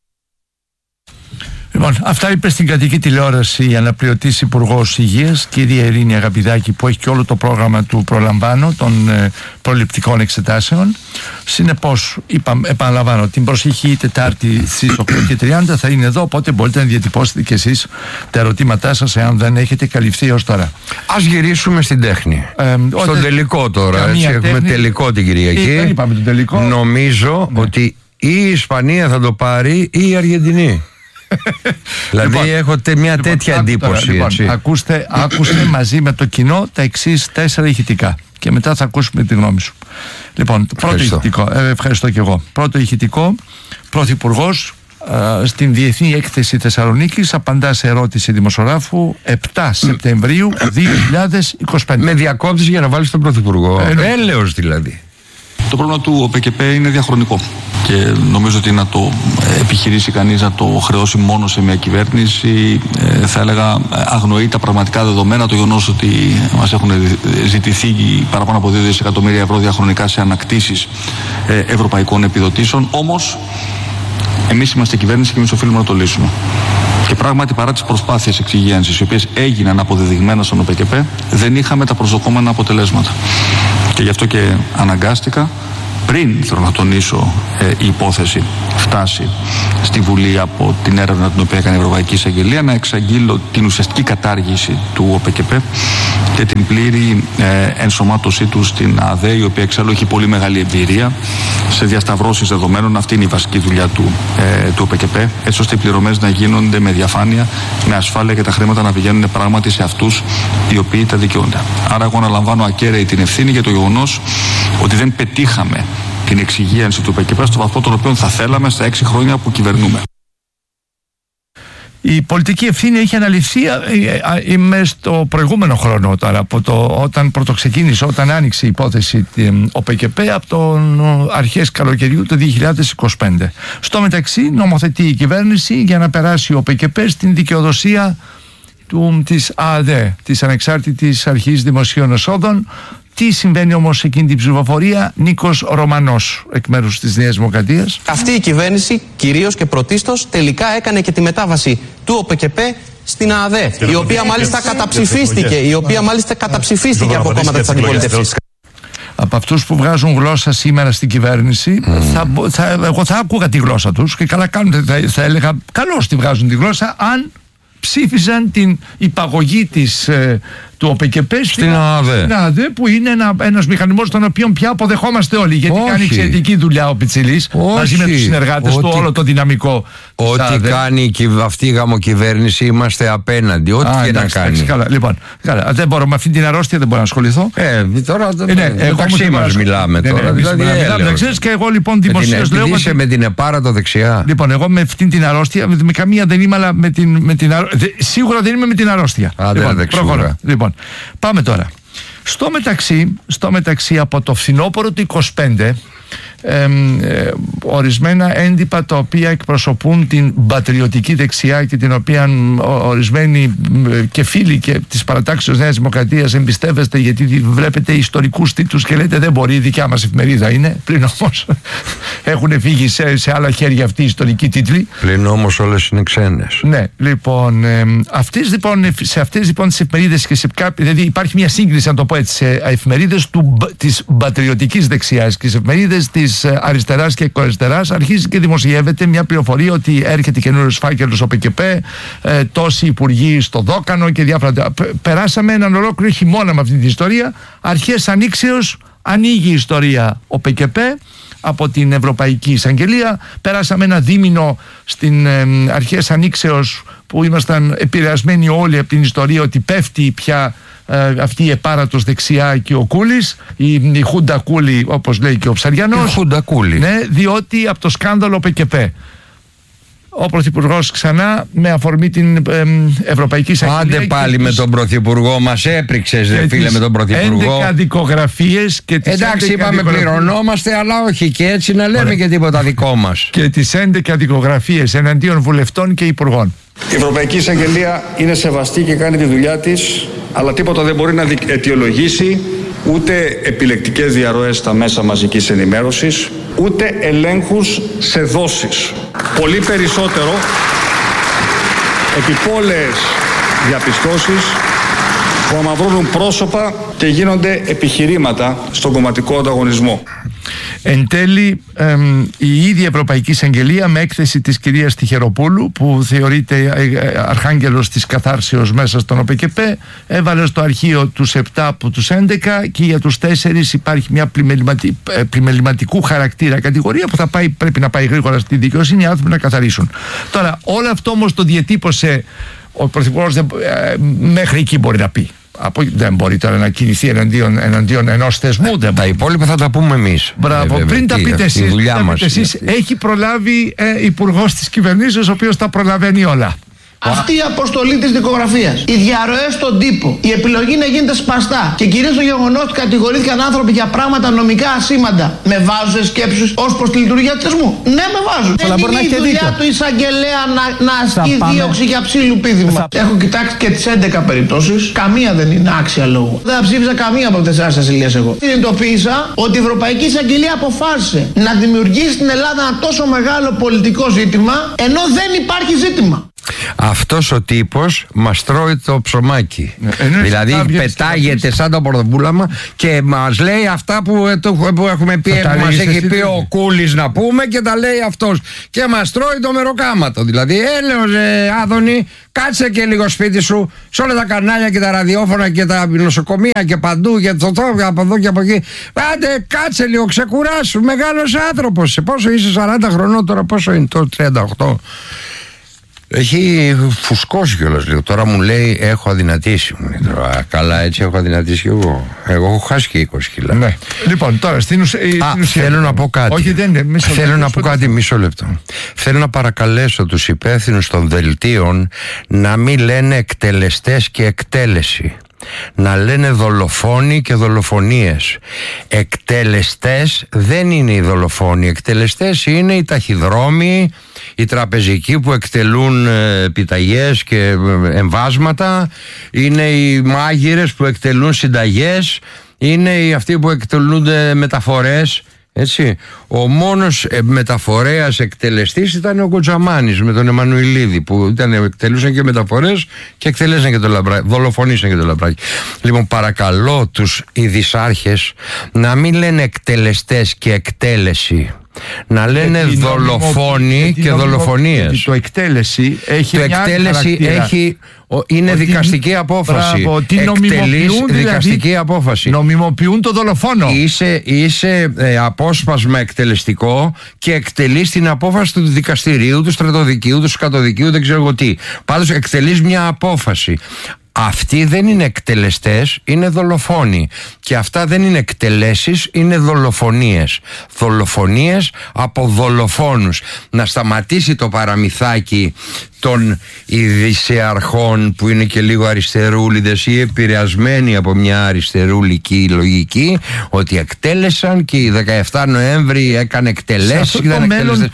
Λοιπόν, αυτά είπε στην κρατική τηλεόραση η αναπληρωτής Υπουργός Υγείας, κυρία Ειρήνη Αγαπηδάκη, που έχει και όλο το πρόγραμμα του προλαμβάνω των ε, προληπτικών εξετάσεων. Συνεπώς, επαναλαμβάνω, την προσεχή Τετάρτη στις οκτώ και τριάντα θα είναι εδώ, οπότε μπορείτε να διατυπώσετε και εσείς τα ερωτήματά σας, εάν δεν έχετε καλυφθεί ως τώρα. Ας γυρίσουμε στην τέχνη. Ε, Στον τελικό τώρα. Έτσι, τέχνη, έχουμε τελικό την Κυριακή. Δεν είπαμε τον τελικό. Νομίζω ναι. ότι ή η Ισπανία θα το πάρει ή η Αργεντινή. Δηλαδή λοιπόν, έχετε μια λοιπόν, τέτοια εντύπωση. Λοιπόν, ακούστε, ακούστε μαζί με το κοινό τα εξής τέσσερα ηχητικά και μετά θα ακούσουμε τη γνώμη σου. Λοιπόν, το πρώτο ηχητικό, ε, ευχαριστώ και εγώ. Πρώτο ηχητικό, Πρωθυπουργός ε, στην Διεθνή Έκθεση Θεσσαλονίκης απαντά σε ερώτηση δημοσιογράφου επτά Σεπτεμβρίου δύο χιλιάδες είκοσι πέντε. Με διακόπτεις για να βάλεις τον Πρωθυπουργό. Ε, Έλεος δηλαδή. Το πρόβλημα του ΟΠΕΚΕΠΕ είναι διαχρονικό. και νομίζω ότι να το επιχειρήσει κανείς να το χρεώσει μόνο σε μια κυβέρνηση, ε, θα έλεγα αγνοεί τα πραγματικά δεδομένα, το γεγονός ότι μας έχουν ζητηθεί παραπάνω από δύο δισεκατομμύρια ευρώ διαχρονικά σε ανακτήσεις ε, ευρωπαϊκών επιδοτήσεων. Όμως εμείς είμαστε κυβέρνηση και εμείς οφείλουμε να το λύσουμε. Και πράγματι, παρά τις προσπάθειες εξυγίανσης, οι οποίες έγιναν αποδεδειγμένα στον ΟΠΕΚΕΠΕ, δεν είχαμε τα προσδοκόμενα αποτελέσματα. Και γι' αυτό και αναγκάστηκα, πριν, θέλω να τονίσω, ε, η υπόθεση φτάσει στη Βουλή από την έρευνα την οποία έκανε η Ευρωπαϊκή Εισαγγελία, να εξαγγείλω την ουσιαστική κατάργηση του ΟΠΕΚΕΠΕ και την πλήρη ε, ενσωμάτωσή του στην ΑΔΕ, η οποία εξάλλου έχει πολύ μεγάλη εμπειρία σε διασταυρώσεις δεδομένων. Αυτή είναι η βασική δουλειά του, ε, του ΟΠΕΚΕΠΕ, έτσι ώστε οι πληρωμές να γίνονται με διαφάνεια, με ασφάλεια και τα χρήματα να πηγαίνουν πράγματι σε αυτούς οι οποίοι τα δικαιούνται. Άρα, εγώ αναλαμβάνω ακέραιη την ευθύνη για το γεγονός ότι δεν πετύχαμε την εξυγίανση του ΟΠΕΚΕΠΕ στο βαθμό τον οποίο θα θέλαμε στα έξι χρόνια που κυβερνούμε. Η πολιτική ευθύνη έχει αναλυθεί μέσα στο προηγούμενο χρόνο, τώρα, από το, όταν πρωτοξεκίνησε, όταν άνοιξε η υπόθεση ΟΠΕΚΕΠΕ από τον αρχές καλοκαιριού του δύο χιλιάδες είκοσι πέντε. Στο μεταξύ νομοθετεί η κυβέρνηση για να περάσει ο ΟΠΕΚΕΠΕ στην δικαιοδοσία του, της ΑΔΕ, της Ανεξάρτητης Αρχής Δημοσίων Εσόδων. Τι συμβαίνει όμως εκείνη την ψηφοφορία? Νίκος Ρωμανός, εκ μέρους της Νέας Δημοκρατίας. Αυτή η κυβέρνηση κυρίως και πρωτίστως τελικά έκανε και τη μετάβαση του ΟΠΕΚΕΠΕ στην ΑΔΕ, η οποία μάλιστα καταψηφίστηκε, η οποία μάλιστα καταψηφίστηκε από κόμματα της αντιπολίτευσης. Από αυτούς που βγάζουν γλώσσα σήμερα στην κυβέρνηση, mm. θα, θα, εγώ θα άκουγα τη γλώσσα τους και καλά κάνουν, θα, θα έλεγα καλώς τη βγάζουν τη γλώσσα αν ψήφισαν την υπαγωγή της, ε, του ΟΠΕΚΕΠΕ στην ΑΔΕ. ΑΔΕ, που είναι ένα, ένας μηχανισμός τον οποίο πια αποδεχόμαστε όλοι, γιατί Όχι. κάνει εξαιρετική δουλειά ο Πιτσιλής μαζί με τους συνεργάτες του, όλο το δυναμικό. Ό,τι κάνει αυτή η γαμοκυβέρνηση είμαστε απέναντι. Ό,τι Α, και εντάξει, να κάνει. Εντάξει, καλά. Λοιπόν, καλά. Δεν μπορώ, με αυτή την αρρώστια δεν μπορώ να ασχοληθώ. Ε, τώρα ε, ναι, μεταξύ μας μιλάμε ναι, τώρα. Ναι, δηλαδή, μιλάμε, μιλάμε, ξέρεις, και εγώ λοιπόν δημοσίως λέω. Είσαι με την επάρατο δεξιά. Λοιπόν, εγώ με αυτή την αρρώστια, με, με καμία δεν είμαι, αλλά με την, με την αρρώστια. Σίγουρα δεν είμαι με την αρρώστια. Α, λοιπόν, δεν προχωρώ. Λοιπόν, πάμε τώρα. Στο μεταξύ, στο μεταξύ από το φθινόπωρο του είκοσι πέντε, ε, ε, ορισμένα έντυπα τα οποία εκπροσωπούν την πατριωτική δεξιά και την οποία ορισμένοι ε, και φίλοι και της παρατάξεως Νέας Δημοκρατίας εμπιστεύεστε, γιατί βλέπετε ιστορικούς τίτλους και λέτε δεν μπορεί, η δικιά μας εφημερίδα είναι, πλην όμως έχουν φύγει σε, σε άλλα χέρια αυτοί οι ιστορικοί τίτλοι. Πλην όμως όλες είναι ξένες. Ναι, λοιπόν, ε, αυτές, λοιπόν σε αυτές λοιπόν τις εφημερίδες και σε κάποιες, δηλαδή υπάρχει μια σύγκριση, να το πω έτσι, σε εφημερίδες του, της πατριωτικής δεξιάς και σε εφημερίδες της αριστεράς και εκοαριστεράς, αρχίζει και δημοσιεύεται μια πληροφορία ότι έρχεται καινούριος φάκελος ο ΟΠΕΚΕΠΕ, ε, τόσοι υπουργοί στο Δόκανο και διάφορα. Περάσαμε έναν ολόκληρο χειμώνα με αυτή την ιστορία. Αρχές ανοίξεως ανοίγει η ιστορία ο ΟΠΕΚΕΠΕ από την Ευρωπαϊκή Εισαγγελία. Περάσαμε ένα δίμηνο στην ε, αρχές ανοίξεως που ήμασταν επηρεασμένοι όλοι από την ιστορία ότι πέφτει πια ε, αυτή η επάρατος δεξιά και ο Κούλης, η, η Χούντα Κούλη, όπως λέει και ο Ψαριανός. Η Χούντα Κούλη. Ναι, διότι από το σκάνδαλο ΟΠΕΚΕΠΕ ο Πρωθυπουργός ξανά με αφορμή την ε, Ευρωπαϊκή Εισαγγελία. Άντε πάλι με τον Πρωθυπουργό μας, έπριξες ρε φίλε με τον Πρωθυπουργό. έντεκα δικογραφίες και τις εντάξει, είπαμε πληρωνόμαστε, αλλά όχι και έτσι να λέμε Ωραία. Και τίποτα δικό μας. Και τις έντεκα δικογραφίες εναντίον βουλευτών και υπουργών. Η Ευρωπαϊκή Εισαγγελία είναι σεβαστή και κάνει τη δουλειά της, αλλά τίποτα δεν μπορεί να αιτιολογήσει ούτε επιλεκτικές διαρροές στα μέσα μαζικής ενημέρωσης, ούτε ελέγχους σε δόσεις. Πολύ περισσότερο επιπόλαιες διαπιστώσεις που αμαυρώνουν πρόσωπα και γίνονται επιχειρήματα στον κομματικό ανταγωνισμό. Εν τέλει, εμ, η ίδια Ευρωπαϊκή Εισαγγελία με έκθεση της κυρίας Τυχεροπούλου, που θεωρείται ε, αρχάγγελος της καθάρσεως μέσα στον ΟΠΕΚΕΠΕ, έβαλε στο αρχείο τους επτά από τους έντεκα και για τους τέσσερις υπάρχει μια πλημεληματι, ε, πλημεληματικού χαρακτήρα κατηγορία που θα πάει, πρέπει να πάει γρήγορα στη δικαιοσύνη, οι άνθρωποι να καθαρίσουν. Τώρα, όλο αυτό όμως το διατύπωσε ο Πρωθυπουργός, ε, μέχρι εκεί μπορεί να πει. Από, δεν μπορεί τώρα να κινηθεί εναντίον, εναντίον ενός θεσμού. Δεν τα υπόλοιπα θα τα πούμε εμείς. Μπράβο, ε, πριν τα πείτε εσείς, δουλειά μας εσείς έχει προλάβει ε, υπουργός της κυβερνήσεως, ο οποίος τα προλαβαίνει όλα. Αυτή η αποστολή της δικογραφίας, οι διαρροές στον τύπο, η επιλογή να γίνεται σπαστά και κυρίως το γεγονός ότι κατηγορήθηκαν άνθρωποι για πράγματα νομικά ασήμαντα, με βάζουν σε σκέψεις ως προς τη λειτουργία του θεσμού? Ναι, με βάζουν. Δεν είναι η δουλειά του εισαγγελέα να, να ασκεί δίωξη για ψήλου πήδημα. Θα... Έχω κοιτάξει και τις έντεκα περιπτώσεις, καμία δεν είναι άξια λόγου. Δεν θα ψήφιζα καμία από τις τεσσάρες ασυλίες εγώ. Συνειδητοποίησα ότι η Ευρωπαϊκή Εισαγγελία αποφάσισε να δημιουργήσει στην Ελλάδα ένα τόσο μεγάλο πολιτικό ζήτημα, ενώ δεν υπάρχει ζήτημα. Αυτός ο τύπος μας τρώει το ψωμάκι. Ε, δηλαδή πετάγεται σαν το πορτοπούλαμα και μας λέει αυτά που, που έχουμε πει, που μας έχει πει ο Κούλης να πούμε, και τα λέει αυτός. Και μας τρώει το μεροκάματο. Δηλαδή, έλεος ε, Άδωνη, κάτσε και λίγο σπίτι σου, σε όλα τα κανάλια και τα ραδιόφωνα και τα νοσοκομεία και παντού, και το τόπο από εδώ και από εκεί. Άντε, κάτσε λίγο, ξεκουράσου. Μεγάλος άνθρωπος. Πόσο είσαι, σαράντα χρονών τώρα, πόσο είναι τώρα, τριάντα οκτώ. Έχει φουσκώσει κιόλας λίγο. Τώρα μου λέει έχω αδυνατήσει. Τώρα, καλά, έτσι έχω αδυνατήσει κι εγώ. Εγώ έχω χάσει και είκοσι κιλά. Ναι. Λοιπόν, τώρα στην ουσία. Θέλω να πω κάτι. Όχι, δεν είναι. Μισό θέλω λεπτό, να πω κάτι, μισό λεπτό. Θέλω να παρακαλέσω τους υπεύθυνους των δελτίων να μην λένε εκτελεστές και εκτέλεση. Να λένε δολοφόνοι και δολοφονίες. Εκτελεστές δεν είναι οι δολοφόνοι. Εκτελεστές είναι οι ταχυδρόμοι, οι τραπεζικοί που εκτελούν ε, επιταγές και ε, εμβάσματα. Είναι οι μάγειρες που εκτελούν συνταγές. Είναι οι αυτοί που εκτελούνται μεταφορές. Έτσι. Ο μόνος ε, μεταφορέας εκτελεστής ήταν ο Κοτζαμάνης με τον Εμμανουηλίδη, που ήταν, εκτελούσαν και μεταφορές και εκτελέσαν και το λαμπράκι, δολοφονήσαν και το λαμπράκι. Λοιπόν, παρακαλώ τους ειδησάρχες να μην λένε εκτελεστές και εκτέλεση, να λένε δολοφόνοι και δολοφονίες. Το εκτέλεση έχει, το εκτέλεση έχει είναι ότι, δικαστική απόφαση. Μπράβο, ότι εκτελείς δικαστική δηλαδή, απόφαση. Νομιμοποιούν το δολοφόνο. Είσαι, είσαι ε, απόσπασμα εκτελεστικό και εκτελείς την απόφαση του δικαστηρίου, του στρατοδικείου, του σκατοδικείου, δεν ξέρω εγώ τι. Πάντως εκτελείς μια απόφαση. Αυτοί δεν είναι εκτελεστές, είναι δολοφόνοι. Και αυτά δεν είναι εκτελέσεις, είναι δολοφονίες. Δολοφονίες από δολοφόνους. Να σταματήσει το παραμυθάκι των ειδησιαρχών που είναι και λίγο αριστερούλιδες ή επηρεασμένοι από μια αριστερούλικη λογική, ότι εκτέλεσαν και η δεκαεφτά Νοέμβρη έκανε εκτελέσεις και ήταν εκτελεστές.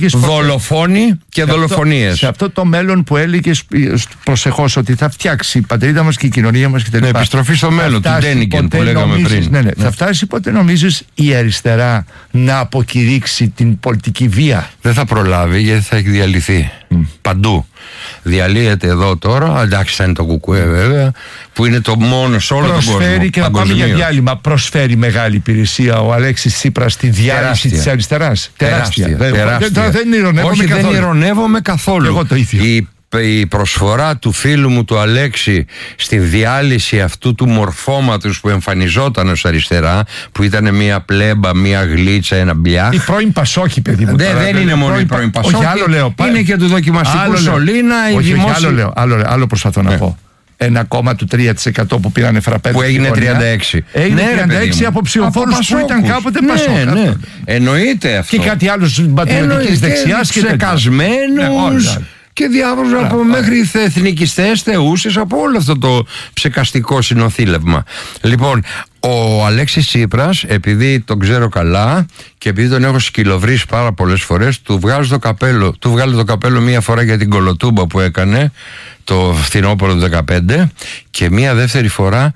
Δολοφόνοι και δολοφονίες. Σε αυτό το μέλλον που έλεγες προσεχώς ότι θα φτιάξει η πατρίδα μας και η κοινωνία μας κτλ. Ναι, επιστροφή στο μέλλον του Ντένικεν που λέγαμε νομίζεις, πριν. Ναι, ναι. Ναι. Θα φτάσει ποτέ νομίζεις η αριστερά να αποκηρύξει την πολιτική βία? Δεν θα προλάβει, γιατί θα έχει διαλυθεί. Mm. Παντού. Διαλύεται εδώ τώρα, εντάξει θα είναι το κουκουέ βέβαια, που είναι το μόνο σε όλο προσφέρει τον κόσμο. Και να πάμε για διάλειμμα. Προσφέρει μεγάλη υπηρεσία ο Αλέξης Τσίπρας στη διάλυση της αριστεράς. Τεράστια. τεράστια. τεράστια. Δεν, δεν ειρωνεύομαι Όχι, καθόλου. δεν ειρωνεύομαι καθόλου. Εγώ το ίδιο. Η η προσφορά του φίλου μου του Αλέξη στη διάλυση αυτού του μορφώματος που εμφανιζόταν ως αριστερά, που ήταν μια πλέμπα, μια γλίτσα, ένα μπλιά. Η πρώην Πασόκη, παιδί μου. Δε, τώρα, δεν είναι μόνο η πρώην Πασόκη. Όχι, άλλο λέω. Είναι και του δοκιμαστικού Σωλήνα. Όχι, όχι, άλλο λέω. Άλλο, άλλο προσπαθώ να ναι. πω. Ένα κόμμα του τρία τοις εκατό που πήρανε φραπέδι. Που έγινε τριάντα έξι. Έγινε ναι, τριάντα έξι από ψηφοφόρους που ήταν κάποτε ναι, Πασόκ. Ναι. Εννοείται αυτό. Και κάτι άλλο πατριωτικής δεξιάς και ξεκασμένους. Και διάφορους από μέχρι εθνικιστές, θεούσες, από όλο αυτό το ψεκαστικό συνοθήλευμα. Λοιπόν, ο Αλέξης Τσίπρας, επειδή τον ξέρω καλά και επειδή τον έχω σκυλοβρίσει πάρα πολλές φορές, του βγάζω το καπέλο, του βγάλω το καπέλο μία φορά για την κολοτούμπα που έκανε το φθινόπωρο του δεκαπέντε και μία δεύτερη φορά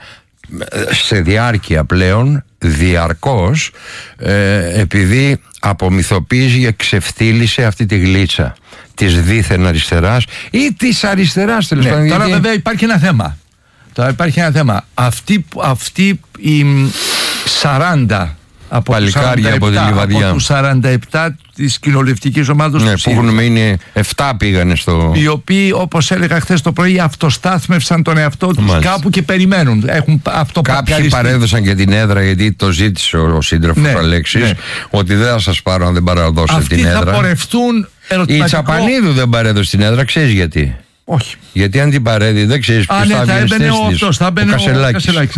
σε διάρκεια πλέον, διαρκώς, ε, επειδή απομυθοποίησε και ξεφτύλισε αυτή τη γλίτσα της δίθεν αριστεράς ή της αριστεράς τέλος πάντων. Ναι, τώρα βέβαια υπάρχει ένα θέμα. Τώρα υπάρχει ένα θέμα. Αυτή, αυτή η σαράντα από παλικάρια από τη Λιβαδιά, από τους σαράντα επτά της κοινοβουλευτικής ομάδας ναι, του που έχουν μείνει επτά πήγανε στο... Οι οποίοι, όπως έλεγα χθες το πρωί, αυτοστάθμευσαν τον εαυτό τους μάλιστα κάπου και περιμένουν. Έχουν Κάποιοι παρέδωσαν και την έδρα, γιατί το ζήτησε ο, ο σύντροφος ναι, Αλέξης, ναι, ότι δεν θα σας πάρω αν δεν παραδώσετε την έδρα. Αυτοί θα πορευτούν ερωτηματικό... Η Τσαπανίδου δεν παρέδωσε την έδρα, ξέρεις γιατί? Όχι. Γιατί αν την παρέδει, δεν ξέρεις ποιος ναι, θα βγει στη αυτός, θα μπαινε ο Κασελάκης.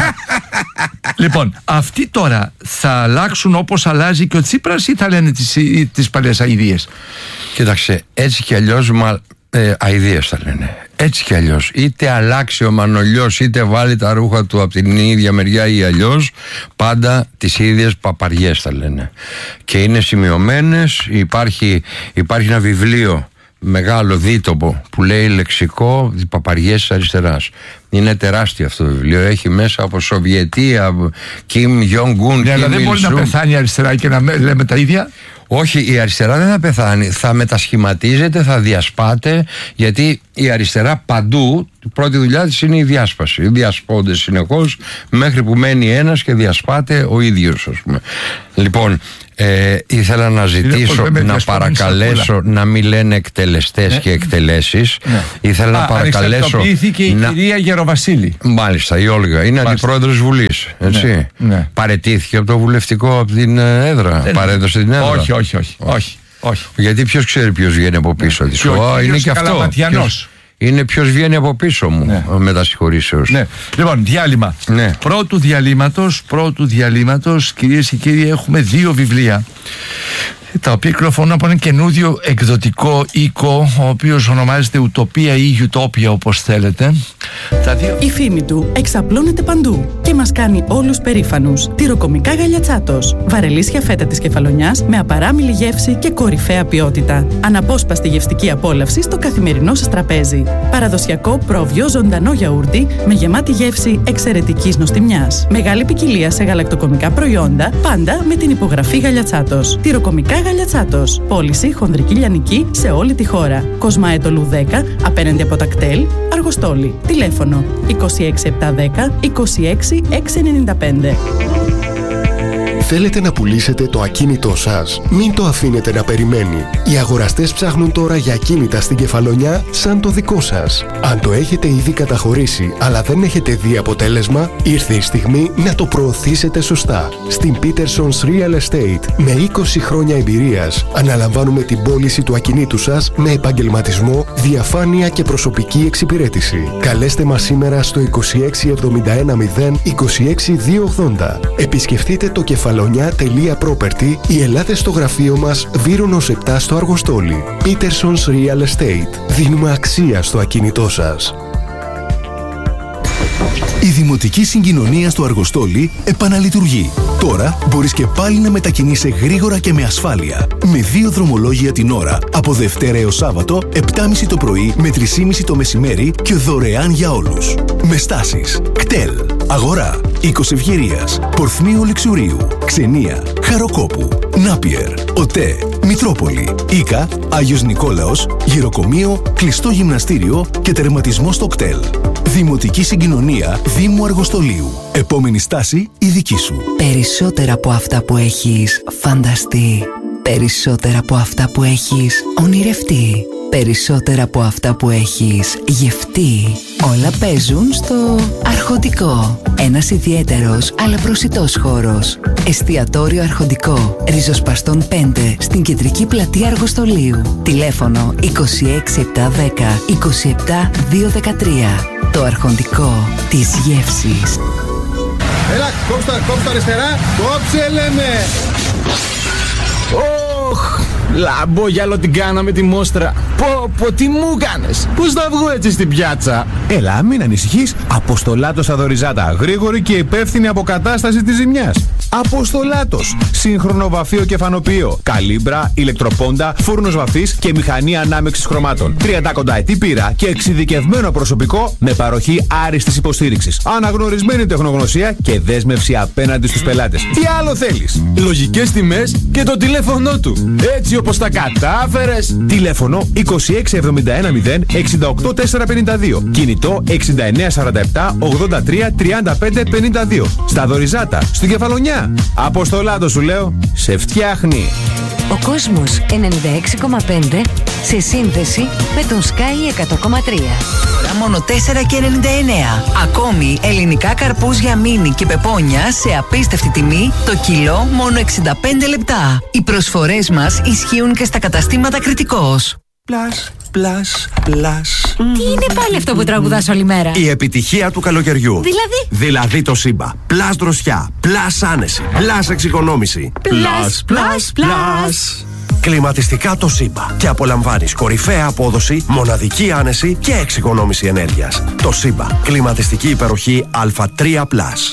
Λοιπόν, αυτοί τώρα θα αλλάξουν όπως αλλάζει και ο Τσίπρας ή θα λένε τις, τις παλιές αηδίες? Κοίταξε, έτσι κι αλλιώς μα, ε, αηδίες θα λένε. Έτσι κι αλλιώς. Είτε αλλάξει ο Μανολιός, είτε βάλει τα ρούχα του από την ίδια μεριά ή αλλιώς, πάντα τις ίδιες παπαριές θα λένε. Και είναι σημειωμένες. Υπάρχει, υπάρχει ένα βιβλίο μεγάλο δίτοπο που λέει λεξικό παπαριές της αριστεράς. Είναι τεράστιο αυτό το βιβλίο. Έχει μέσα από Σοβιετία, Κιμ Γιονγκούν. Ναι, αλλά δεν μπορεί να πεθάνει η αριστερά και να λέμε τα ίδια. Όχι, η αριστερά δεν θα πεθάνει. Θα μετασχηματίζεται, θα διασπάται, γιατί η αριστερά παντού, η πρώτη δουλειά της είναι η διάσπαση. Διασπώνται συνεχώς μέχρι που μένει ένας και διασπάται ο ίδιος, ας πούμε. Λοιπόν, ε, ήθελα να ζητήσω, να παρακαλέσω να μην λένε εκτελεστές ναι. και εκτελέσεις. Ναι. Ήθελα Α, να παρακαλέσω. Αριστοποιήθηκε η να... κυρία Γεροβασίλη. Μάλιστα, η Όλγα. Είναι αντιπρόεδρος Βουλής. Έτσι. Ναι. Ναι. Παραιτήθηκε από το βουλευτικό, από την έδρα. Δεν Παρέδωσε την έδρα. Όχι, όχι, όχι. όχι. όχι. Γιατί ποιος ξέρει ποιος βγαίνει από πίσω της. Ναι. Είναι και αυτό. Ποιος... Είναι ποιος βγαίνει από πίσω μου ναι. με τα συγχωρήσεως. Ναι. Λοιπόν, διάλειμμα. Ναι. Πρώτου διαλύματος, πρώτου διαλύματος, κυρίες και κύριοι, έχουμε δύο βιβλία τα οποία κυκλοφορούν από ένα καινούριο εκδοτικό οίκο, ο οποίος ονομάζεται Ουτοπία ή Utopia, όπως θέλετε. Τα δύο... Η φήμη του εξαπλώνεται παντού και μας κάνει όλους περήφανους. Τυροκομικά Γαλιατσάτος. Βαρελίσια φέτα της Κεφαλονιάς με απαράμιλη γεύση και κορυφαία ποιότητα. Αναπόσπαστη γευστική απόλαυση στο καθημερινό σας τραπέζι. Παραδοσιακό πρόβιο ζωντανό γιαούρτι με γεμάτη γεύση εξαιρετικής νοστιμιάς. Μεγάλη ποικιλία σε γαλακτοκομικά προϊόντα, πάντα με την υπογραφή Γαλιατσάτος. Τυροκομικά Γαλιατσάτος. Πώληση χονδρική λιανική σε όλη τη χώρα. Κοσμάετολου δέκα, απέναντι από τα κτέλ, Αργοστόλη. Τηλέφωνο είκοσι έξι επτακόσια δέκα είκοσι έξι εξακόσια ενενήντα πέντε. Θέλετε να πουλήσετε το ακίνητό σας? Μην το αφήνετε να περιμένει. Οι αγοραστές ψάχνουν τώρα για ακίνητα στην Κεφαλονιά σαν το δικό σας. Αν το έχετε ήδη καταχωρήσει αλλά δεν έχετε δει αποτέλεσμα, ήρθε η στιγμή να το προωθήσετε σωστά. Στην Peterson's Real Estate, με είκοσι χρόνια εμπειρίας, αναλαμβάνουμε την πώληση του ακινήτου σας με επαγγελματισμό, διαφάνεια και προσωπική εξυπηρέτηση. Καλέστε μας σήμερα στο είκοσι έξι εβδομήντα ένα μηδέν είκοσι έξι διακόσια ογδόντα. Επισκεφτείτε το κεφαλονιά τελεία property ή ελάτε στο γραφείο μας Βύρονος επτά στο Αργοστόλι. Peterson's Real Estate. Δίνουμε αξία στο ακίνητό σας. Η Δημοτική Συγκοινωνία στο Αργοστόλι επαναλειτουργεί. Τώρα μπορείς και πάλι να μετακινείσαι γρήγορα και με ασφάλεια. Με δύο δρομολόγια την ώρα, από Δευτέρα έως Σάββατο, επτά και μισή το πρωί με τρεις και μισή το μεσημέρι και δωρεάν για όλους. Με στάσεις κτέλ, Αγορά, Οίκος Ευγερίας, Πορθμίου Λεξουρίου, Ξενία, Χαροκόπου, Νάπιερ, ΟΤΕ, Μητρόπολη, Ίκα, Άγιος Νικόλαος, Γυροκομείο, κλειστό γυμναστήριο και τερματισμό στο κτέλ. Δημοτική Συγκοινωνία Δήμου Αργοστολίου. Επόμενη στάση η δική σου. Περισσότερα από αυτά που έχεις φανταστεί. Περισσότερα από αυτά που έχεις ονειρευτεί. Περισσότερα από αυτά που έχεις γευτεί. Όλα παίζουν στο Αρχοντικό. Ένας ιδιαίτερος αλλά προσιτός χώρος. Εστιατόριο Αρχοντικό. Ριζοσπαστών πέντε στην κεντρική πλατεία Αργοστολίου. Τηλέφωνο είκοσι έξι επτακόσια δέκα είκοσι επτά διακόσια δεκατρία. Το Αρχοντικό της γεύσης. Έλα, κόψτε, κόψτε αριστερά. Κόψε, λέμε. Ωχ, λαμπόγιαλο την κάναμε τη μόστρα. Πω, πω, τι μου κάνες. Πώς θα βγω έτσι στην πιάτσα? Έλα, μην ανησυχείς. Αποστολάτος Αδωριζάτα. Γρήγορη και υπεύθυνη αποκατάσταση της ζημιάς. Αποστολάτος. Σύγχρονο βαφείο και φανοποιείο. Καλύμπρα, ηλεκτροπόντα, φούρνος βαφής και μηχανή ανάμειξης χρωμάτων. τριάντα κονταετή πείρα και εξειδικευμένο προσωπικό με παροχή άριστης υποστήριξης. Αναγνωρισμένη τεχνογνωσία και δέσμευση απέναντι στους πελάτες. Τι άλλο θέλεις? Λογικές τιμές και το τηλέφωνό του. Έτσι όπως τα κατάφερες. Τηλέφωνο είκοσι έξι εβδομήντα ένα μηδέν εξήντα οκτώ τετρακόσια πενήντα δύο. Κινητό εξήντα εννέα σαράντα επτά ογδόντα τρία τριάντα πέντε πενήντα δύο. Στα Δωριζάτα, στην Κεφαλονιά. Αποστολάτο σου λέω, σε φτιάχνει. Ο κόσμος ενενήντα έξι κόμμα πέντε σε σύνδεση με τον Sky εκατό κόμμα τρία. Μόνο τέσσερα και ενενήντα εννέα. Ακόμη ελληνικά καρπούζια μίνι και πεπόνια σε απίστευτη τιμή, το κιλό μόνο εξήντα πέντε λεπτά. Οι προσφορές μας ισχύουν και στα καταστήματα Κρητικός. Πλάς, πλάς, πλάς. Τι είναι πάλι αυτό που τραγουδάς όλη μέρα? Η επιτυχία του καλοκαιριού. Δηλαδή? Δηλαδή το Σύμπα. Πλάς δροσιά, πλάς άνεση, πλάς εξοικονόμηση. Πλάς, πλάς, πλάς. Κλιματιστικά Toshiba. Και απολαμβάνεις κορυφαία απόδοση, μοναδική άνεση και εξοικονόμηση ενέργειας. Toshiba. Κλιματιστική υπεροχή Α τρία πλας.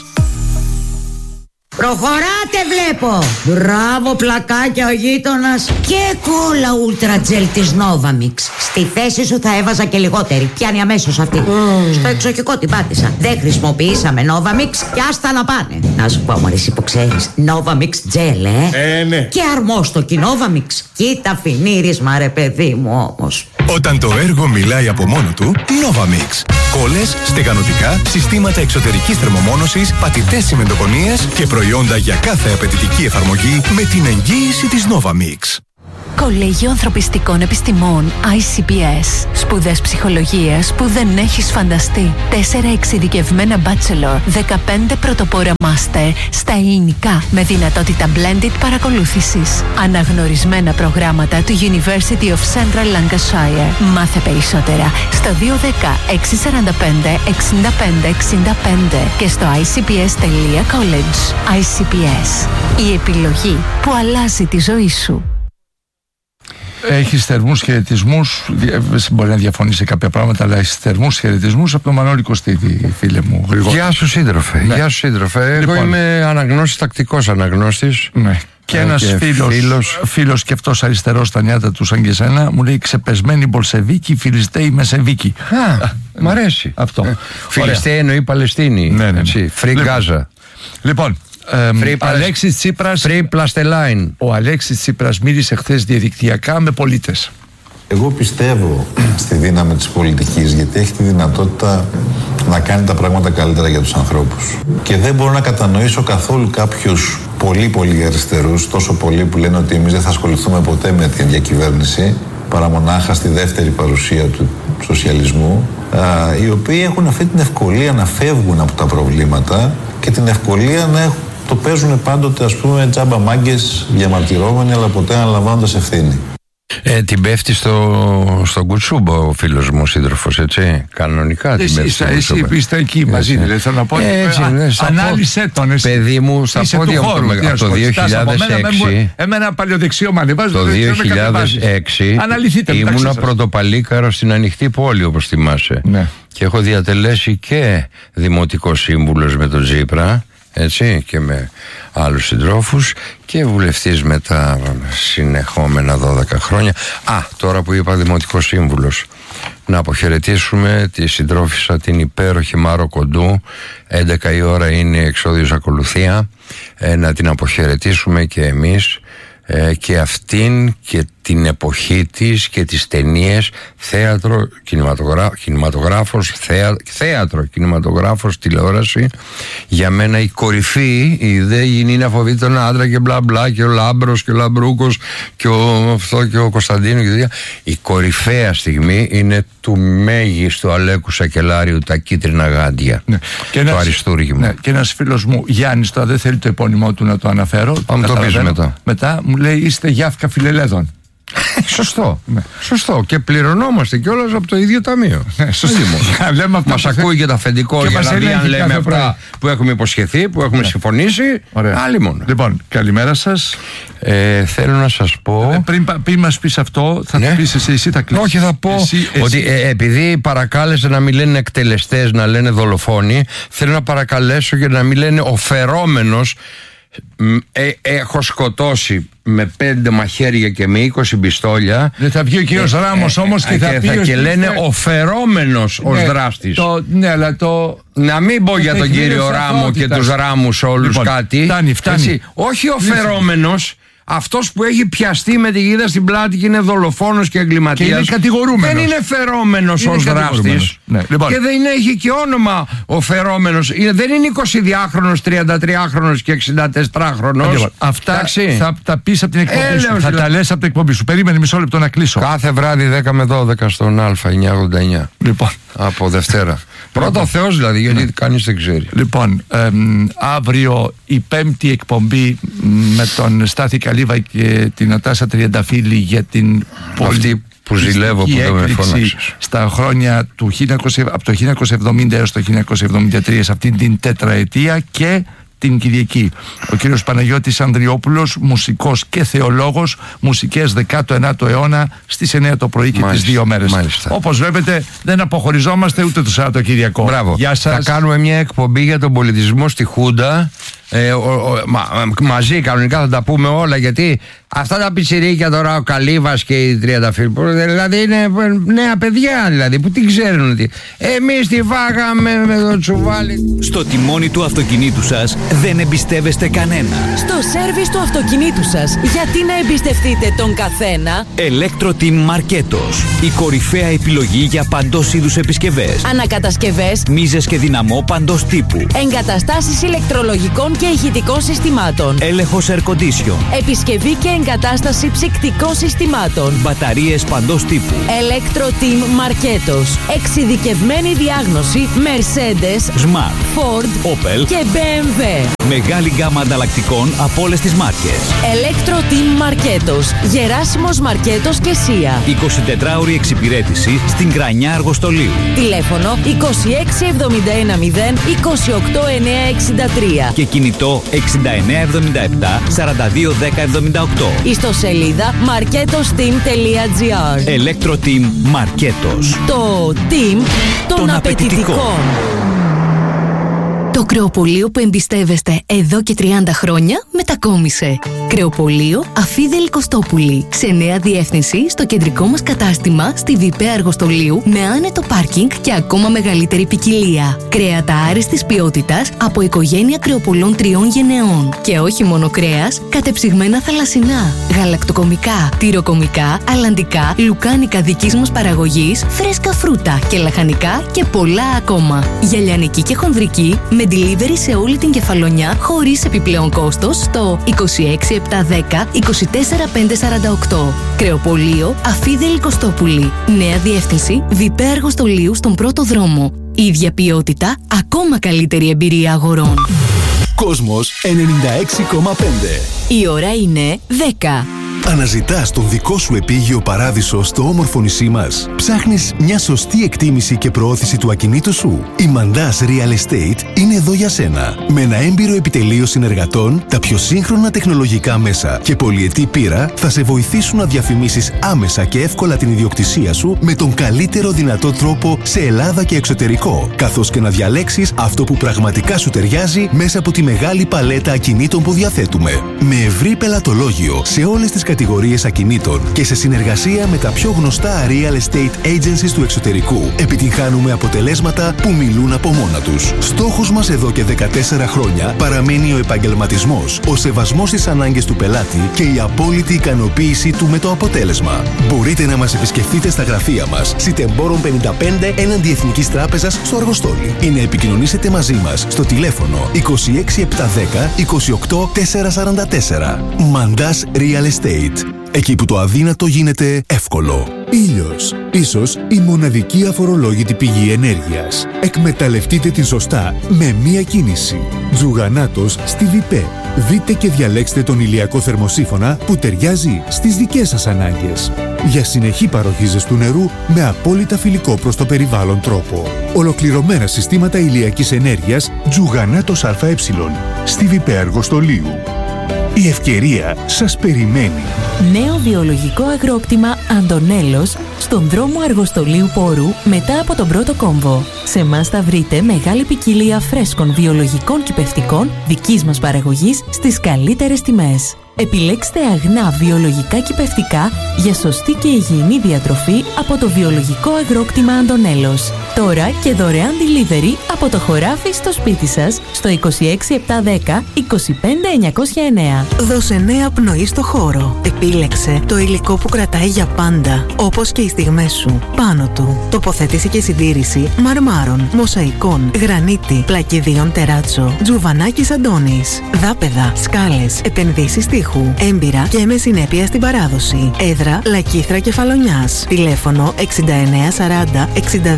Προχωράτε βλέπω. Μπράβο πλακάκια ο γείτονας. Και κόλλα Ultra Gel της Novamix. Στη θέση σου θα έβαζα και λιγότερη. Πιάνει αμέσως αυτή. Mm. Στο εξοχικό την πάτησα. Δεν χρησιμοποιήσαμε Novamix και άστα να πάνε. Να σου πω μωρέ εσύ που ξέρεις. Novamix Gel ε. Ε ναι. Και αρμόστοκι Novamix. Κοίτα φινίρισμα ρε παιδί μου όμως. Όταν το έργο μιλάει από μόνο του, Novamix. Κόλλες, στεγανοτικά, συστήματα εξωτερικής θερμομόνωσης, πατητές τσιμεντοκονίες και προϊόντα για κάθε απαιτητική εφαρμογή με την εγγύηση της Novamix. Κολέγιο Ανθρωπιστικών Επιστημών άι σι πι ες. Σπουδές ψυχολογίας που δεν έχεις φανταστεί. Τέσσερα εξειδικευμένα bachelor, δεκαπέντε πρωτοπόρα master στα ελληνικά με δυνατότητα blended παρακολούθησης. Αναγνωρισμένα προγράμματα του University of Central Lancashire. Μάθε περισσότερα στο δύο ένα μηδέν έξι τέσσερα πέντε εξήντα πέντε εξήντα πέντε και στο άι σι πι ες τελεία college. άι σι πι ες. Η επιλογή που αλλάζει τη ζωή σου. Έχεις θερμούς χαιρετισμούς, μπορεί να διαφωνεί σε κάποια πράγματα, αλλά έχεις θερμούς χαιρετισμούς από τον Μανώλη Κωστίδη, φίλε μου. Γρηγόρη. Γεια σου σύντροφε, ναι. Γεια σου σύντροφε. Λοιπόν, εγώ είμαι αναγνώστης, τακτικός αναγνώστης. Ναι. Και ένας φίλος, φίλος, φίλος και αυτός αριστερός στα νιάτα του σαν και εσένα, μου λέει ξεπεσμένοι Μπολσεβίκοι, Φιλιστέοι Μεσεβίκοι. Α, μ' αρέσει. Αυτό. Ε, Φιλιστέοι εννοεί Παλαιστίνη. Ναι, ναι, ναι. Free Gaza. Λοιπόν, Free Αλέξης Τσίπρας, Free Plastelaine. Ο Αλέξης Τσίπρας μίλησε χθες διαδικτυακά με πολίτες. Εγώ πιστεύω στη δύναμη της πολιτικής, γιατί έχει τη δυνατότητα να κάνει τα πράγματα καλύτερα για τους ανθρώπους. Και δεν μπορώ να κατανοήσω καθόλου κάποιους πολύ πολύ αριστερούς, τόσο πολλοί που λένε ότι εμείς δεν θα ασχοληθούμε ποτέ με την διακυβέρνηση, παρά μονάχα στη δεύτερη παρουσία του σοσιαλισμού, α, οι οποίοι έχουν αυτή την ευκολία να φεύγουν από τα προβλήματα και την ευκολία να έχουν, το παίζουν πάντοτε, ας πούμε, τζάμπα μάγκες διαμαρτυρόμενοι, αλλά ποτέ αναλαμβάνοντας ευθύνη. Ε, την πέφτει στο, στο κουτσούμπο ο φίλος μου σύντροφος, έτσι. Κανονικά την πέφτει. Εσύ, εσύ είστε εκεί μαζί, δηλαδή θέλω να πω. Έτσι, α, ναι, ανάλυσε τον εσύ. Παιδί μου, στα πόδια μου από το δύο χιλιάδες έξι. Εμένα παλιοδεξιό μ' ανεβάζει. Το δύο χιλιάδες έξι ήμουνα πρωτοπαλίκαρο στην ανοιχτή πόλη, όπως θυμάσαι. Ναι. Και έχω διατελέσει και δημοτικό σύμβουλος με τον Τσίπρα, έτσι, και με άλλους συντρόφους, και βουλευτής με τα συνεχόμενα δώδεκα χρόνια. Α, τώρα που είπα δημοτικός σύμβουλος, να αποχαιρετήσουμε τη συντρόφισσα την υπέροχη Μάρο Κοντού. έντεκα η ώρα είναι εξόδιος ακολουθία. Ε, να την αποχαιρετήσουμε και εμείς, ε, και αυτήν και την εποχή της και τις ταινίες, θέατρο, κινηματογρά, κινηματογράφος, θέα, θέατρο, κινηματογράφος, τηλεόραση. Για μένα η κορυφή, η δε είναι να φοβεί τον άντρα και μπλα μπλα, και ο Λάμπρος και ο Λαμπρούκος και ο, αυτό και ο Κωνσταντίνο και τέτοια. Η κορυφαία στιγμή είναι του μέγιστου Αλέκου Σακελάριου, τα κίτρινα γάντια. Ναι. Και το αριστούργημα. Ναι. Και ένας φίλος μου, Γιάννης, τώρα δεν θέλει το επώνυμό του να το αναφέρω. Πάμε το πεις μετά. Μετά μου λέει είστε Γιάφκα Φιλελέδων. Σωστό. Ναι. Σωστό. Και πληρωνόμαστε κιόλας από το ίδιο ταμείο. Ναι, σωστό. Μας ακούει και το αφεντικό για να δει αν λέμε αυτά που έχουμε υποσχεθεί, που έχουμε, ναι, συμφωνήσει. Άλλη μόνο. Λοιπόν, καλημέρα σας. Ε, θέλω να σας πω. Ε, πριν, πριν μας πεις αυτό, θα, ναι, πεις εσύ, εσύ θα κλείσεις. Όχι, θα πω εσύ, ότι εσύ. Ε, επειδή παρακάλεσε να μην λένε εκτελεστές, να λένε δολοφόνοι, θέλω να παρακαλέσω για να μην λένε οφερόμενος. Ε, έχω σκοτώσει με πέντε μαχαίρια και με είκοσι πιστόλια. Δεν θα βγει ο κύριος ε, Ράμος ε, όμως και, ε, θα, και, θα και λένε οφερόμενος, ναι, ως δράστης. Το, ναι, αλλά το... Να μην πω για τον κύριο Ράμο και τους Ράμους όλους, λοιπόν, κάτι. Φτάνει, φτάνει. Έτσι, όχι οφερόμενος. Αυτός που έχει πιαστεί με τη γίδα στην πλάτη και είναι δολοφόνος και εγκληματίας. Και είναι κατηγορούμενος. Δεν είναι φερόμενος ως δράστης. Ναι, λοιπόν. Και δεν έχει και όνομα ο φερόμενος. Δεν είναι εικοσιδυάχρονος, τριαντατριάχρονος και εξηντατετράχρονος. Λοιπόν, αυτά θα τα πεις από την εκπομπή Έλεος, σου. Θα τα λες από την εκπομπή σου. Περίμενε μισό λεπτό να κλείσω. Κάθε βράδυ δέκα με δώδεκα στον Α εννιακόσια ογδόντα εννιά. Λοιπόν. Από Δευτέρα. Πρώτο Θεός δηλαδή, γιατί, ναι, κανείς δεν ξέρει. Λοιπόν, εμ, αύριο η πέμπτη εκπομπή με τον Στάθη Καλίβα και την Νατάσα Τριανταφύλλη για την αυτή που ζηλεύω που δεν με φώναξες. Στα χρόνια του χίλια εννιακόσια, από το χίλια εννιακόσια εβδομήντα έως το χίλια εννιακόσια εβδομήντα τρία, σε αυτήν την τετραετία, και την Κυριακή. Ο κύριος Παναγιώτης Ανδριόπουλος, μουσικός και θεολόγος, μουσικές δέκατο ένατο αιώνα, στις εννιά το πρωί και μάλιστα, τις δύο μέρες. Μάλιστα. Όπως βλέπετε, δεν αποχωριζόμαστε ούτε το Σαββατοκύριακο. Μπράβο. Γεια σας. Θα κάνουμε μια εκπομπή για τον πολιτισμό στη Χούντα. Ε, ο, ο, μα, μαζί κανονικά θα τα πούμε όλα, γιατί αυτά τα πιτσιρίκια τώρα, ο Καλύβας και οι Τριανταφύλλου, δηλαδή είναι νέα παιδιά, δηλαδή που τι ξέρουν ότι εμείς τη φάγαμε με το τσουβάλι. Στο τιμόνι του αυτοκινήτου σας δεν εμπιστεύεστε κανένα. Στο σέρβις του αυτοκινήτου σας, γιατί να εμπιστευτείτε τον καθένα? Electro-Team Marketos, η κορυφαία επιλογή για παντός είδους επισκευές, ανακατασκευές, μίζες και δυναμό παντός τύπου, εγκαταστάσεις ηλεκτρολογικών και ηχητικών συστημάτων, έλεγχος air condition, επισκευή και εγκατάσταση ψυκτικών συστημάτων, μπαταρίες παντός τύπου. Electro-Team Marketos, εξειδικευμένη διάγνωση Mercedes, Smart, Ford, Opel και μπι εμ ντάμπλιου. Μεγάλη γκάμα ανταλλακτικών από όλες τις μάρκες. Electro-Team Marketos, Γεράσιμος Μαρκέτος και Σία. εικοσιτετράωρη εξυπηρέτηση στην Κρανιά Αργοστολίου. Τηλέφωνο είκοσι έξι εβδομήντα ένα μηδέν είκοσι οκτώ εννιακόσια εξήντα τρία και κινητό εξήντα εννέα εβδομήντα επτά σαράντα δύο δέκα εβδομήντα οκτώ. Ιστοσελίδα marketosteam τελεία τζι άρ. Electro-Team Marketos, το team των, των απαιτητικών. Το κρεοπωλείο που εμπιστεύεστε εδώ και τριάντα χρόνια μετακόμισε. Κρεοπωλείο Αφίδελη Κωστόπουλη. Σε νέα διεύθυνση στο κεντρικό μας κατάστημα στη Βιπέα Αργοστολίου με άνετο πάρκινγκ και ακόμα μεγαλύτερη ποικιλία. Κρέατα άριστης ποιότητας από οικογένεια κρεοπωλών τριών γενεών. Και όχι μόνο κρέας, κατεψυγμένα θαλασσινά, γαλακτοκομικά, τυροκομικά, αλλαντικά, λουκάνικα δικής μας παραγωγής, φρέσκα φρούτα και λαχανικά και πολλά ακόμα. Γυαλιανική και χονδρική με delivery σε όλη την Κεφαλονιά χωρίς επιπλέον κόστος στο είκοσι έξι επτακόσια δέκα είκοσι τέσσερα πεντακόσια σαράντα οκτώ. Κρεοπωλείο Αφίδελη Κωστόπουλη. Νέα διεύθυνση Βιπέα Αργοστολίου στον πρώτο δρόμο. Ίδια ποιότητα, ακόμα καλύτερη εμπειρία αγορών. Κόσμος ενενήντα έξι κόμμα πέντε. Η ώρα είναι δέκα. Αναζητάς τον δικό σου επίγειο παράδεισο στο όμορφο νησί μας. Ψάχνεις μια σωστή εκτίμηση και προώθηση του ακινήτου σου. Η Mandas Real Estate είναι εδώ για σένα. Με ένα έμπειρο επιτελείο συνεργατών, τα πιο σύγχρονα τεχνολογικά μέσα και πολυετή πείρα θα σε βοηθήσουν να διαφημίσεις άμεσα και εύκολα την ιδιοκτησία σου με τον καλύτερο δυνατό τρόπο σε Ελλάδα και εξωτερικό, καθώς και να διαλέξεις αυτό που πραγματικά σου ταιριάζει μέσα από τη μεγάλη παλέτα ακινήτων που διαθέτουμε. Με ευρύ πελατολόγιο σε όλες τις κατηγορίες ακινήτων και σε συνεργασία με τα πιο γνωστά real estate agencies του εξωτερικού, επιτυγχάνουμε αποτελέσματα που μιλούν από μόνα τους. Στόχος μας εδώ και δεκατέσσερα χρόνια παραμένει ο επαγγελματισμός, ο σεβασμός στις ανάγκες του πελάτη και η απόλυτη ικανοποίησή του με το αποτέλεσμα. Μπορείτε να μας επισκεφτείτε στα γραφεία μας, Σιτεμπόρων πενήντα πέντε έναντι Εθνικής Τράπεζας στο Αργοστόλι, ή να επικοινωνήσετε μαζί μας στο τηλέφωνο είκοσι έξι επτακόσια δέκα είκοσι οκτώ τετρακόσια σαράντα τέσσερα. Mandas Real Estate. Εκεί που το αδύνατο γίνεται εύκολο. Ήλιος. Ίσως η μοναδική αφορολόγητη πηγή ενέργειας. Εκμεταλλευτείτε την σωστά με μία κίνηση. Τζουγανάτος στη Βιπέ. Δείτε και διαλέξτε τον ηλιακό θερμοσύφωνα που ταιριάζει στις δικές σας ανάγκες. Για συνεχή παροχή ζεστού νερού με απόλυτα φιλικό προς το περιβάλλον τρόπο. Ολοκληρωμένα συστήματα ηλιακής ενέργειας Τζουγανάτος ΑΕ στη Βιπέ Αργοστολίου. Η ευκαιρία σας περιμένει. Νέο βιολογικό αγρόκτημα Αντωνέλος στον δρόμο Αργοστολίου Πόρου μετά από τον πρώτο κόμβο. Σε εμάς θα βρείτε μεγάλη ποικιλία φρέσκων βιολογικών κυπευτικών δικής μας παραγωγής στις καλύτερες τιμές. Επιλέξτε αγνά βιολογικά κυπευτικά για σωστή και υγιεινή διατροφή από το βιολογικό αγρόκτημα Αντωνέλος. Τώρα και δωρεάν delivery από το χωράφι στο σπίτι σας στο είκοσι έξι επτακόσια δέκα είκοσι πέντε εννιακόσια εννέα. Δώσε νέα πνοή στο χώρο. Επίλεξε το υλικό που κρατάει για πάντα, όπως και οι στιγμές σου. Πάνω του, τοποθέτηση και συντήρηση μαρμάρων, μοσαϊκών, γρανίτη, πλακιδίων τεράτσο, τζουβανάκης Αντώνης, δάπεδα, σκάλες, επενδύσεις τείχου, έμπειρα και με συνέπεια στην παράδοση. Έδρα Λακίθρα Κεφαλονιάς. Τηλέφωνο εξήντα εννέα σαράντα εξήντα δύο ενενήντα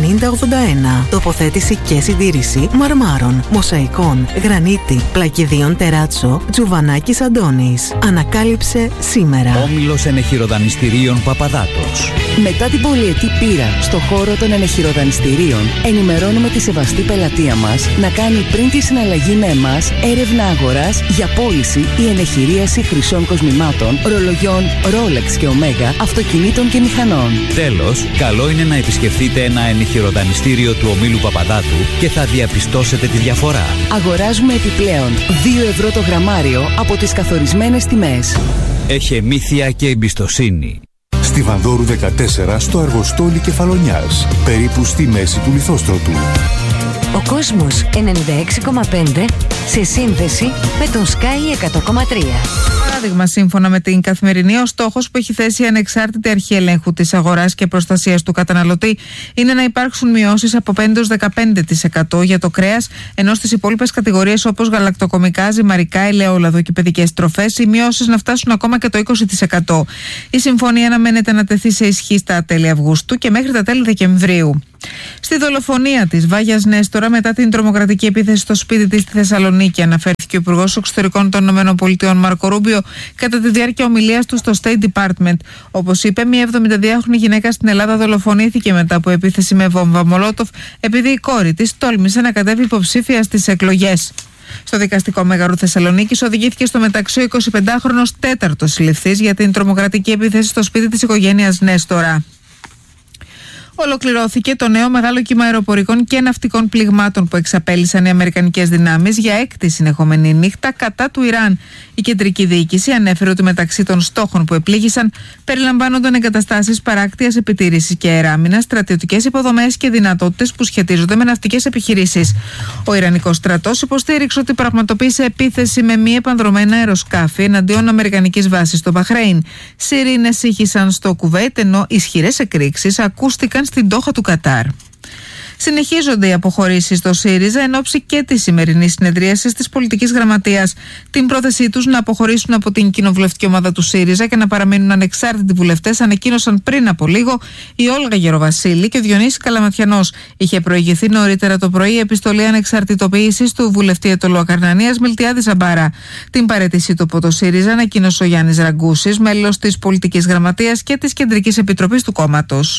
ενενήντα ογδόντα ένα. Τοποθέτηση και συντήρηση μαρμάρων, μοσαϊκών, γρανίτη, πλακιδίων τεράτσο, Τζουβανάκης Αντώνης. Ανακάλυψε σήμερα. Όμιλος Ενεχειροδανιστηρίων Παπαδάτος. Μετά την πολυετή πείρα στο χώρο των ενεχειροδανιστηρίων, ενημερώνουμε τη σεβαστή πελατεία μας να κάνει πριν τη συναλλαγή με εμάς έρευνα αγοράς για πώληση ή ενεχειρίαση χρυσών κοσμημάτων, ρολογιών Rolex και Omega, αυτοκινήτων και μηχανών. Τέλος, καλό είναι να επισκεφτείτε ένα ενεχειροδανιστήριο του ομίλου Παπαδάτου και θα διαπιστώσετε τη διαφορά. Αγοράζουμε επιπλέον δύο ευρώ το γραμμάριο από τις καθορισμένες τιμές. Εχεμήθεια και εμπιστοσύνη. Στη Βανδόρου δεκατέσσερα στο Αργοστόλι Κεφαλονιάς, περίπου στη μέση του Λιθόστρωτου. Ο κόσμος ενενήντα έξι κόμμα πέντε σε σύνδεση με τον Sky εκατό κόμμα τρία. Παράδειγμα, σύμφωνα με την Καθημερινή, ο στόχος που έχει θέσει η ανεξάρτητη αρχή ελέγχου της αγοράς και προστασίας του καταναλωτή είναι να υπάρξουν μειώσεις από πέντε έως δεκαπέντε τοις εκατό για το κρέας, ενώ στις υπόλοιπες κατηγορίες όπως γαλακτοκομικά, ζυμαρικά, ελαιόλαδο και παιδικές τροφές οι μειώσεις να φτάσουν ακόμα και το είκοσι τοις εκατό. Η συμφωνία αναμένεται να τεθεί σε ισχύ στα τέλη Αυγούστου και μέχρι τα τέλη Δεκεμβρίου. Στη δολοφονία της Βάγιας Νέστορα μετά την τρομοκρατική επίθεση στο σπίτι της στη Θεσσαλονίκη, αναφέρθηκε ο Υπουργός Εξωτερικών των ΗΠΑ Μάρκο Ρούμπιο κατά τη διάρκεια ομιλίας του στο State Department. Όπως είπε, μια εβδομηνταδυάχρονη γυναίκα στην Ελλάδα δολοφονήθηκε μετά από επίθεση με βόμβα Μολότοφ, επειδή η κόρη της τόλμησε να κατέβει υποψήφια στις εκλογές. Στο δικαστικό μέγαρο Θεσσαλονίκης οδηγήθηκε στο μεταξύ ο εικοσιπεντάχρονος τέταρτος συλληφθής για την τρομοκρατική επίθεση στο σπίτι της οικογένειας Νέστορα. Ολοκληρώθηκε το νέο μεγάλο κύμα αεροπορικών και ναυτικών πληγμάτων που εξαπέλυσαν οι αμερικανικές δυνάμεις για έκτη συνεχόμενη νύχτα κατά του Ιράν. Η κεντρική διοίκηση ανέφερε ότι μεταξύ των στόχων που επλήγησαν περιλαμβάνονταν εγκαταστάσεις παράκτειας επιτήρησης και αεράμινας, στρατιωτικές υποδομές και δυνατότητες που σχετίζονται με ναυτικές επιχειρήσεις. Ο Ιρανικός στρατός υποστήριξε ότι πραγματοποίησε επίθεση με μη επανδρομένα αεροσκάφη εναντίον αμερικανικής βάσης στο Μπαχρέιν. Σιρήνες ήχησαν στο Κουβέιτ, ενώ ισχυρές εκρήξεις ακούστηκαν στην Ντόχα του Κατάρ. Συνεχίζονται οι αποχωρήσεις στο ΣΥΡΙΖΑ εν ώψη και τη σημερινή συνεδρίαση της πολιτικής γραμματείας. Την πρόθεσή τους να αποχωρήσουν από την κοινοβουλευτική ομάδα του ΣΥΡΙΖΑ και να παραμείνουν ανεξάρτητοι βουλευτές ανακοίνωσαν πριν από λίγο η Όλγα Γεροβασίλη και ο Διονύσης Καλαματιανός. Είχε προηγηθεί νωρίτερα το πρωί η επιστολή ανεξαρτητοποίησης του βουλευτή Αιτωλοακαρνανίας Μιλτιάδη Ζαμπάρα. Την παραίτησή του από το ΣΥΡΙΖΑ ανακοίνωσε ο Γιάννης Ραγκούσης, μέλος της πολιτικής γραμματείας και της Κεντρικής Επιτροπής του κόμματος.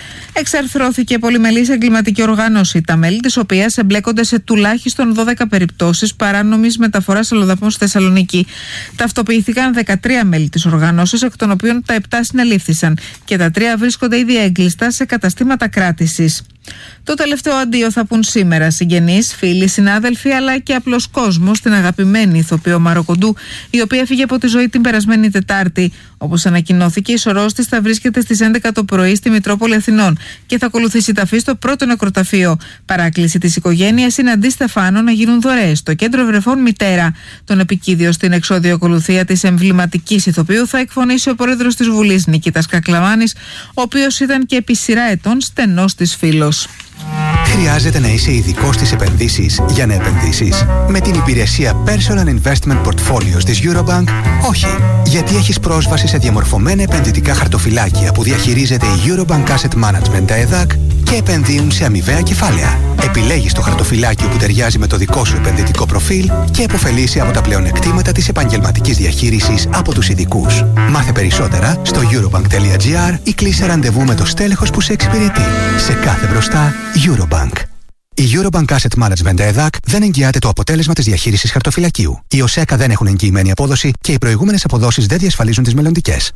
Εξαρθρώθηκε πολυμελής εγκληματική οργάνωση, τα μέλη της οποίας εμπλέκονται σε τουλάχιστον δώδεκα περιπτώσεις παράνομης μεταφοράς αλλοδαπών στη Θεσσαλονίκη. Ταυτοποιήθηκαν δεκατρία μέλη της οργάνωσης, εκ των οποίων τα επτά συνελήφθησαν και τα τρία βρίσκονται ήδη έγκλειστα σε καταστήματα κράτησης. Το τελευταίο αντίο θα πουν σήμερα συγγενείς, φίλοι, συνάδελφοι αλλά και απλός κόσμος στην αγαπημένη ηθοποιό Μάρο Κοντού, η οποία φύγε από τη ζωή την περασμένη Τετάρτη. Όπως ανακοινώθηκε, η σωρός της θα βρίσκεται στις έντεκα το πρωί στη Μητρόπολη Αθηνών και θα ακολουθήσει ταφή στο πρώτο νεκροταφείο. Παράκληση της οικογένειας είναι αντί Στεφάνο να γίνουν δωρεές στο κέντρο βρεφών Μητέρα. Τον επικίδιο στην εξώδιο ακολουθία της εμβληματικής ηθοποιού θα εκφωνήσει ο πρόεδρος της Βουλής Νικήτας Κακλαμάνης, ο οποίος ήταν και επί σειρά ετών στενός της φίλος. Χρειάζεται να είσαι ειδικός στις επενδύσεις για να επενδύσεις? Με την υπηρεσία Personal Investment Portfolios της Eurobank, όχι. Γιατί έχεις πρόσβαση σε διαμορφωμένα επενδυτικά χαρτοφυλάκια που διαχειρίζεται η Eurobank Asset Management, τα ΕΔΑΚ, και επενδύουν σε αμοιβαία κεφάλαια. Επιλέγεις το χαρτοφυλάκιο που ταιριάζει με το δικό σου επενδυτικό προφίλ και επωφελείσαι από τα πλεονεκτήματα της επαγγελματικής διαχείρισης από τους ειδικούς. Μάθε περισσότερα στο eurobank.gr ή κλείσε ραντεβού με το στέλεχος που σε εξυπηρετεί. Σε κάθε μπροστά, Eurobank. Η Eurobank Asset Management ΕΔΑΚ δεν εγγυάται το αποτέλεσμα της διαχείρισης χαρτοφυλακίου. Οι ΟΣΕΚΑ δεν έχουν εγγυημένη απόδοση και οι προηγούμενες αποδόσεις δεν διασφαλίζουν τις μελλοντικές.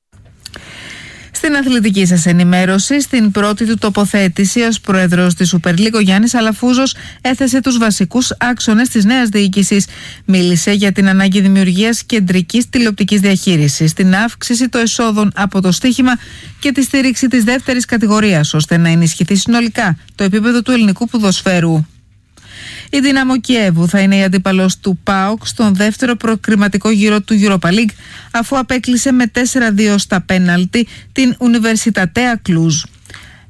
Στην αθλητική σας ενημέρωση, στην πρώτη του τοποθέτηση ως πρόεδρος της Super League, ο Γιάννης Αλαφούζος έθεσε τους βασικούς άξονες της νέας διοίκησης. Μίλησε για την ανάγκη δημιουργίας κεντρικής τηλεοπτικής διαχείρισης, την αύξηση των εσόδων από το στοίχημα και τη στήριξη της δεύτερης κατηγορίας, ώστε να ενισχυθεί συνολικά το επίπεδο του ελληνικού ποδοσφαίρου. Η Δύναμο Κιέβου θα είναι η αντίπαλος του ΠΑΟΚ στον δεύτερο προκριματικό γύρο του Europa League, αφού απέκλεισε με τέσσερα δύο στα πέναλτι την Universitatea Cluj.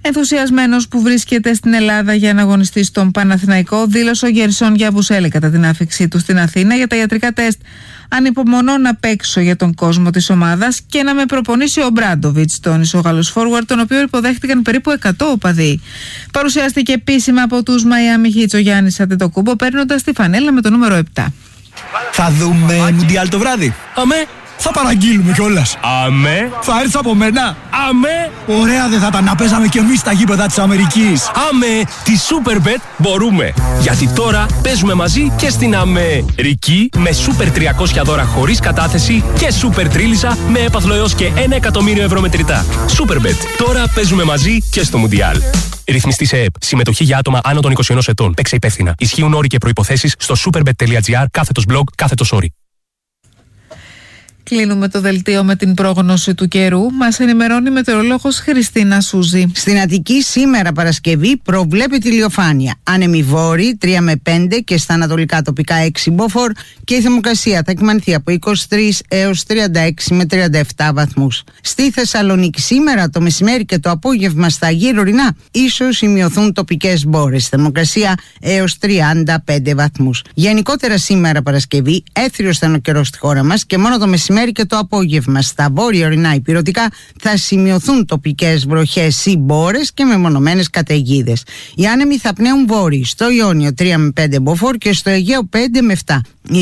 Ενθουσιασμένος που βρίσκεται στην Ελλάδα για να αγωνιστεί στον Παναθηναϊκό, δήλωσε ο Γερσόν Γιαβουσέλη κατά την άφηξή του στην Αθήνα για τα ιατρικά τεστ. Ανυπομονώ να παίξω για τον κόσμο της ομάδας και να με προπονήσει ο Μπράντοβιτς, τόνισε ο Γάλλος forward, τον οποίο υποδέχτηκαν περίπου εκατό οπαδοί. Παρουσιάστηκε επίσημα από τους Miami Heat ο Γιάννης Αντετοκούμπο, παίρνοντας τη φανέλα με το νούμερο επτά. Θα δούμε Μουντιάλ το βράδυ. Αμέ. Θα παραγγείλουμε κιόλας. Αμέ. Θα έρθεις από μένα. Αμέ. Ωραία δεν θα ήταν να παίζαμε κι εμείς στα γήπεδα της Αμερικής. Αμέ. Τη Superbet μπορούμε. Γιατί τώρα παίζουμε μαζί και στην Αμερική με Super τριακόσια δώρα χωρίς κατάθεση και Super Τρίλισσα με έπαθλο έως και ένα εκατομμύριο ευρώ μετρητά. Superbet. Τώρα παίζουμε μαζί και στο Μουντιάλ. Ρυθμιστή σε ΕΕΠ. Συμμετοχή για άτομα άνω των είκοσι ένα ετών. Παίξε υπεύθυνα. Ισχύουν όροι και προϋποθέσεις στο superbet.gr κάθετος blog κάθετος όροι. Κλείνουμε το δελτίο με την πρόγνωση του καιρού. Μας ενημερώνει η μετεωρολόγος Χριστίνα Σούζη. Στην Αττική σήμερα Παρασκευή προβλέπεται ηλιοφάνεια. Άνεμοι βόρειοι τρία με πέντε και στα ανατολικά τοπικά έξι μποφόρ και η θερμοκρασία θα εκμανθεί από είκοσι τρεις έως τριάντα έξι με τριάντα επτά βαθμούς. Στη Θεσσαλονίκη σήμερα το μεσημέρι και το απόγευμα στα γύρω ορεινά ίσως σημειωθούν τοπικές μπόρες. Θερμοκρασία έως τριάντα πέντε βαθμούς. Γενικότερα σήμερα Παρασκευή έθριος θα είναι ο καιρός στη χώρα μας και μόνο το μεσημέρι και το απόγευμα στα βόρεια ορεινά υπηρετικά θα σημειωθούν τοπικές βροχές ή μπόρες και μεμονωμένες καταιγίδες. Οι άνεμοι θα πνέουν βόρειοι στο Ιόνιο τρία με πέντε μποφόρ και στο Αιγαίο πέντε με επτά.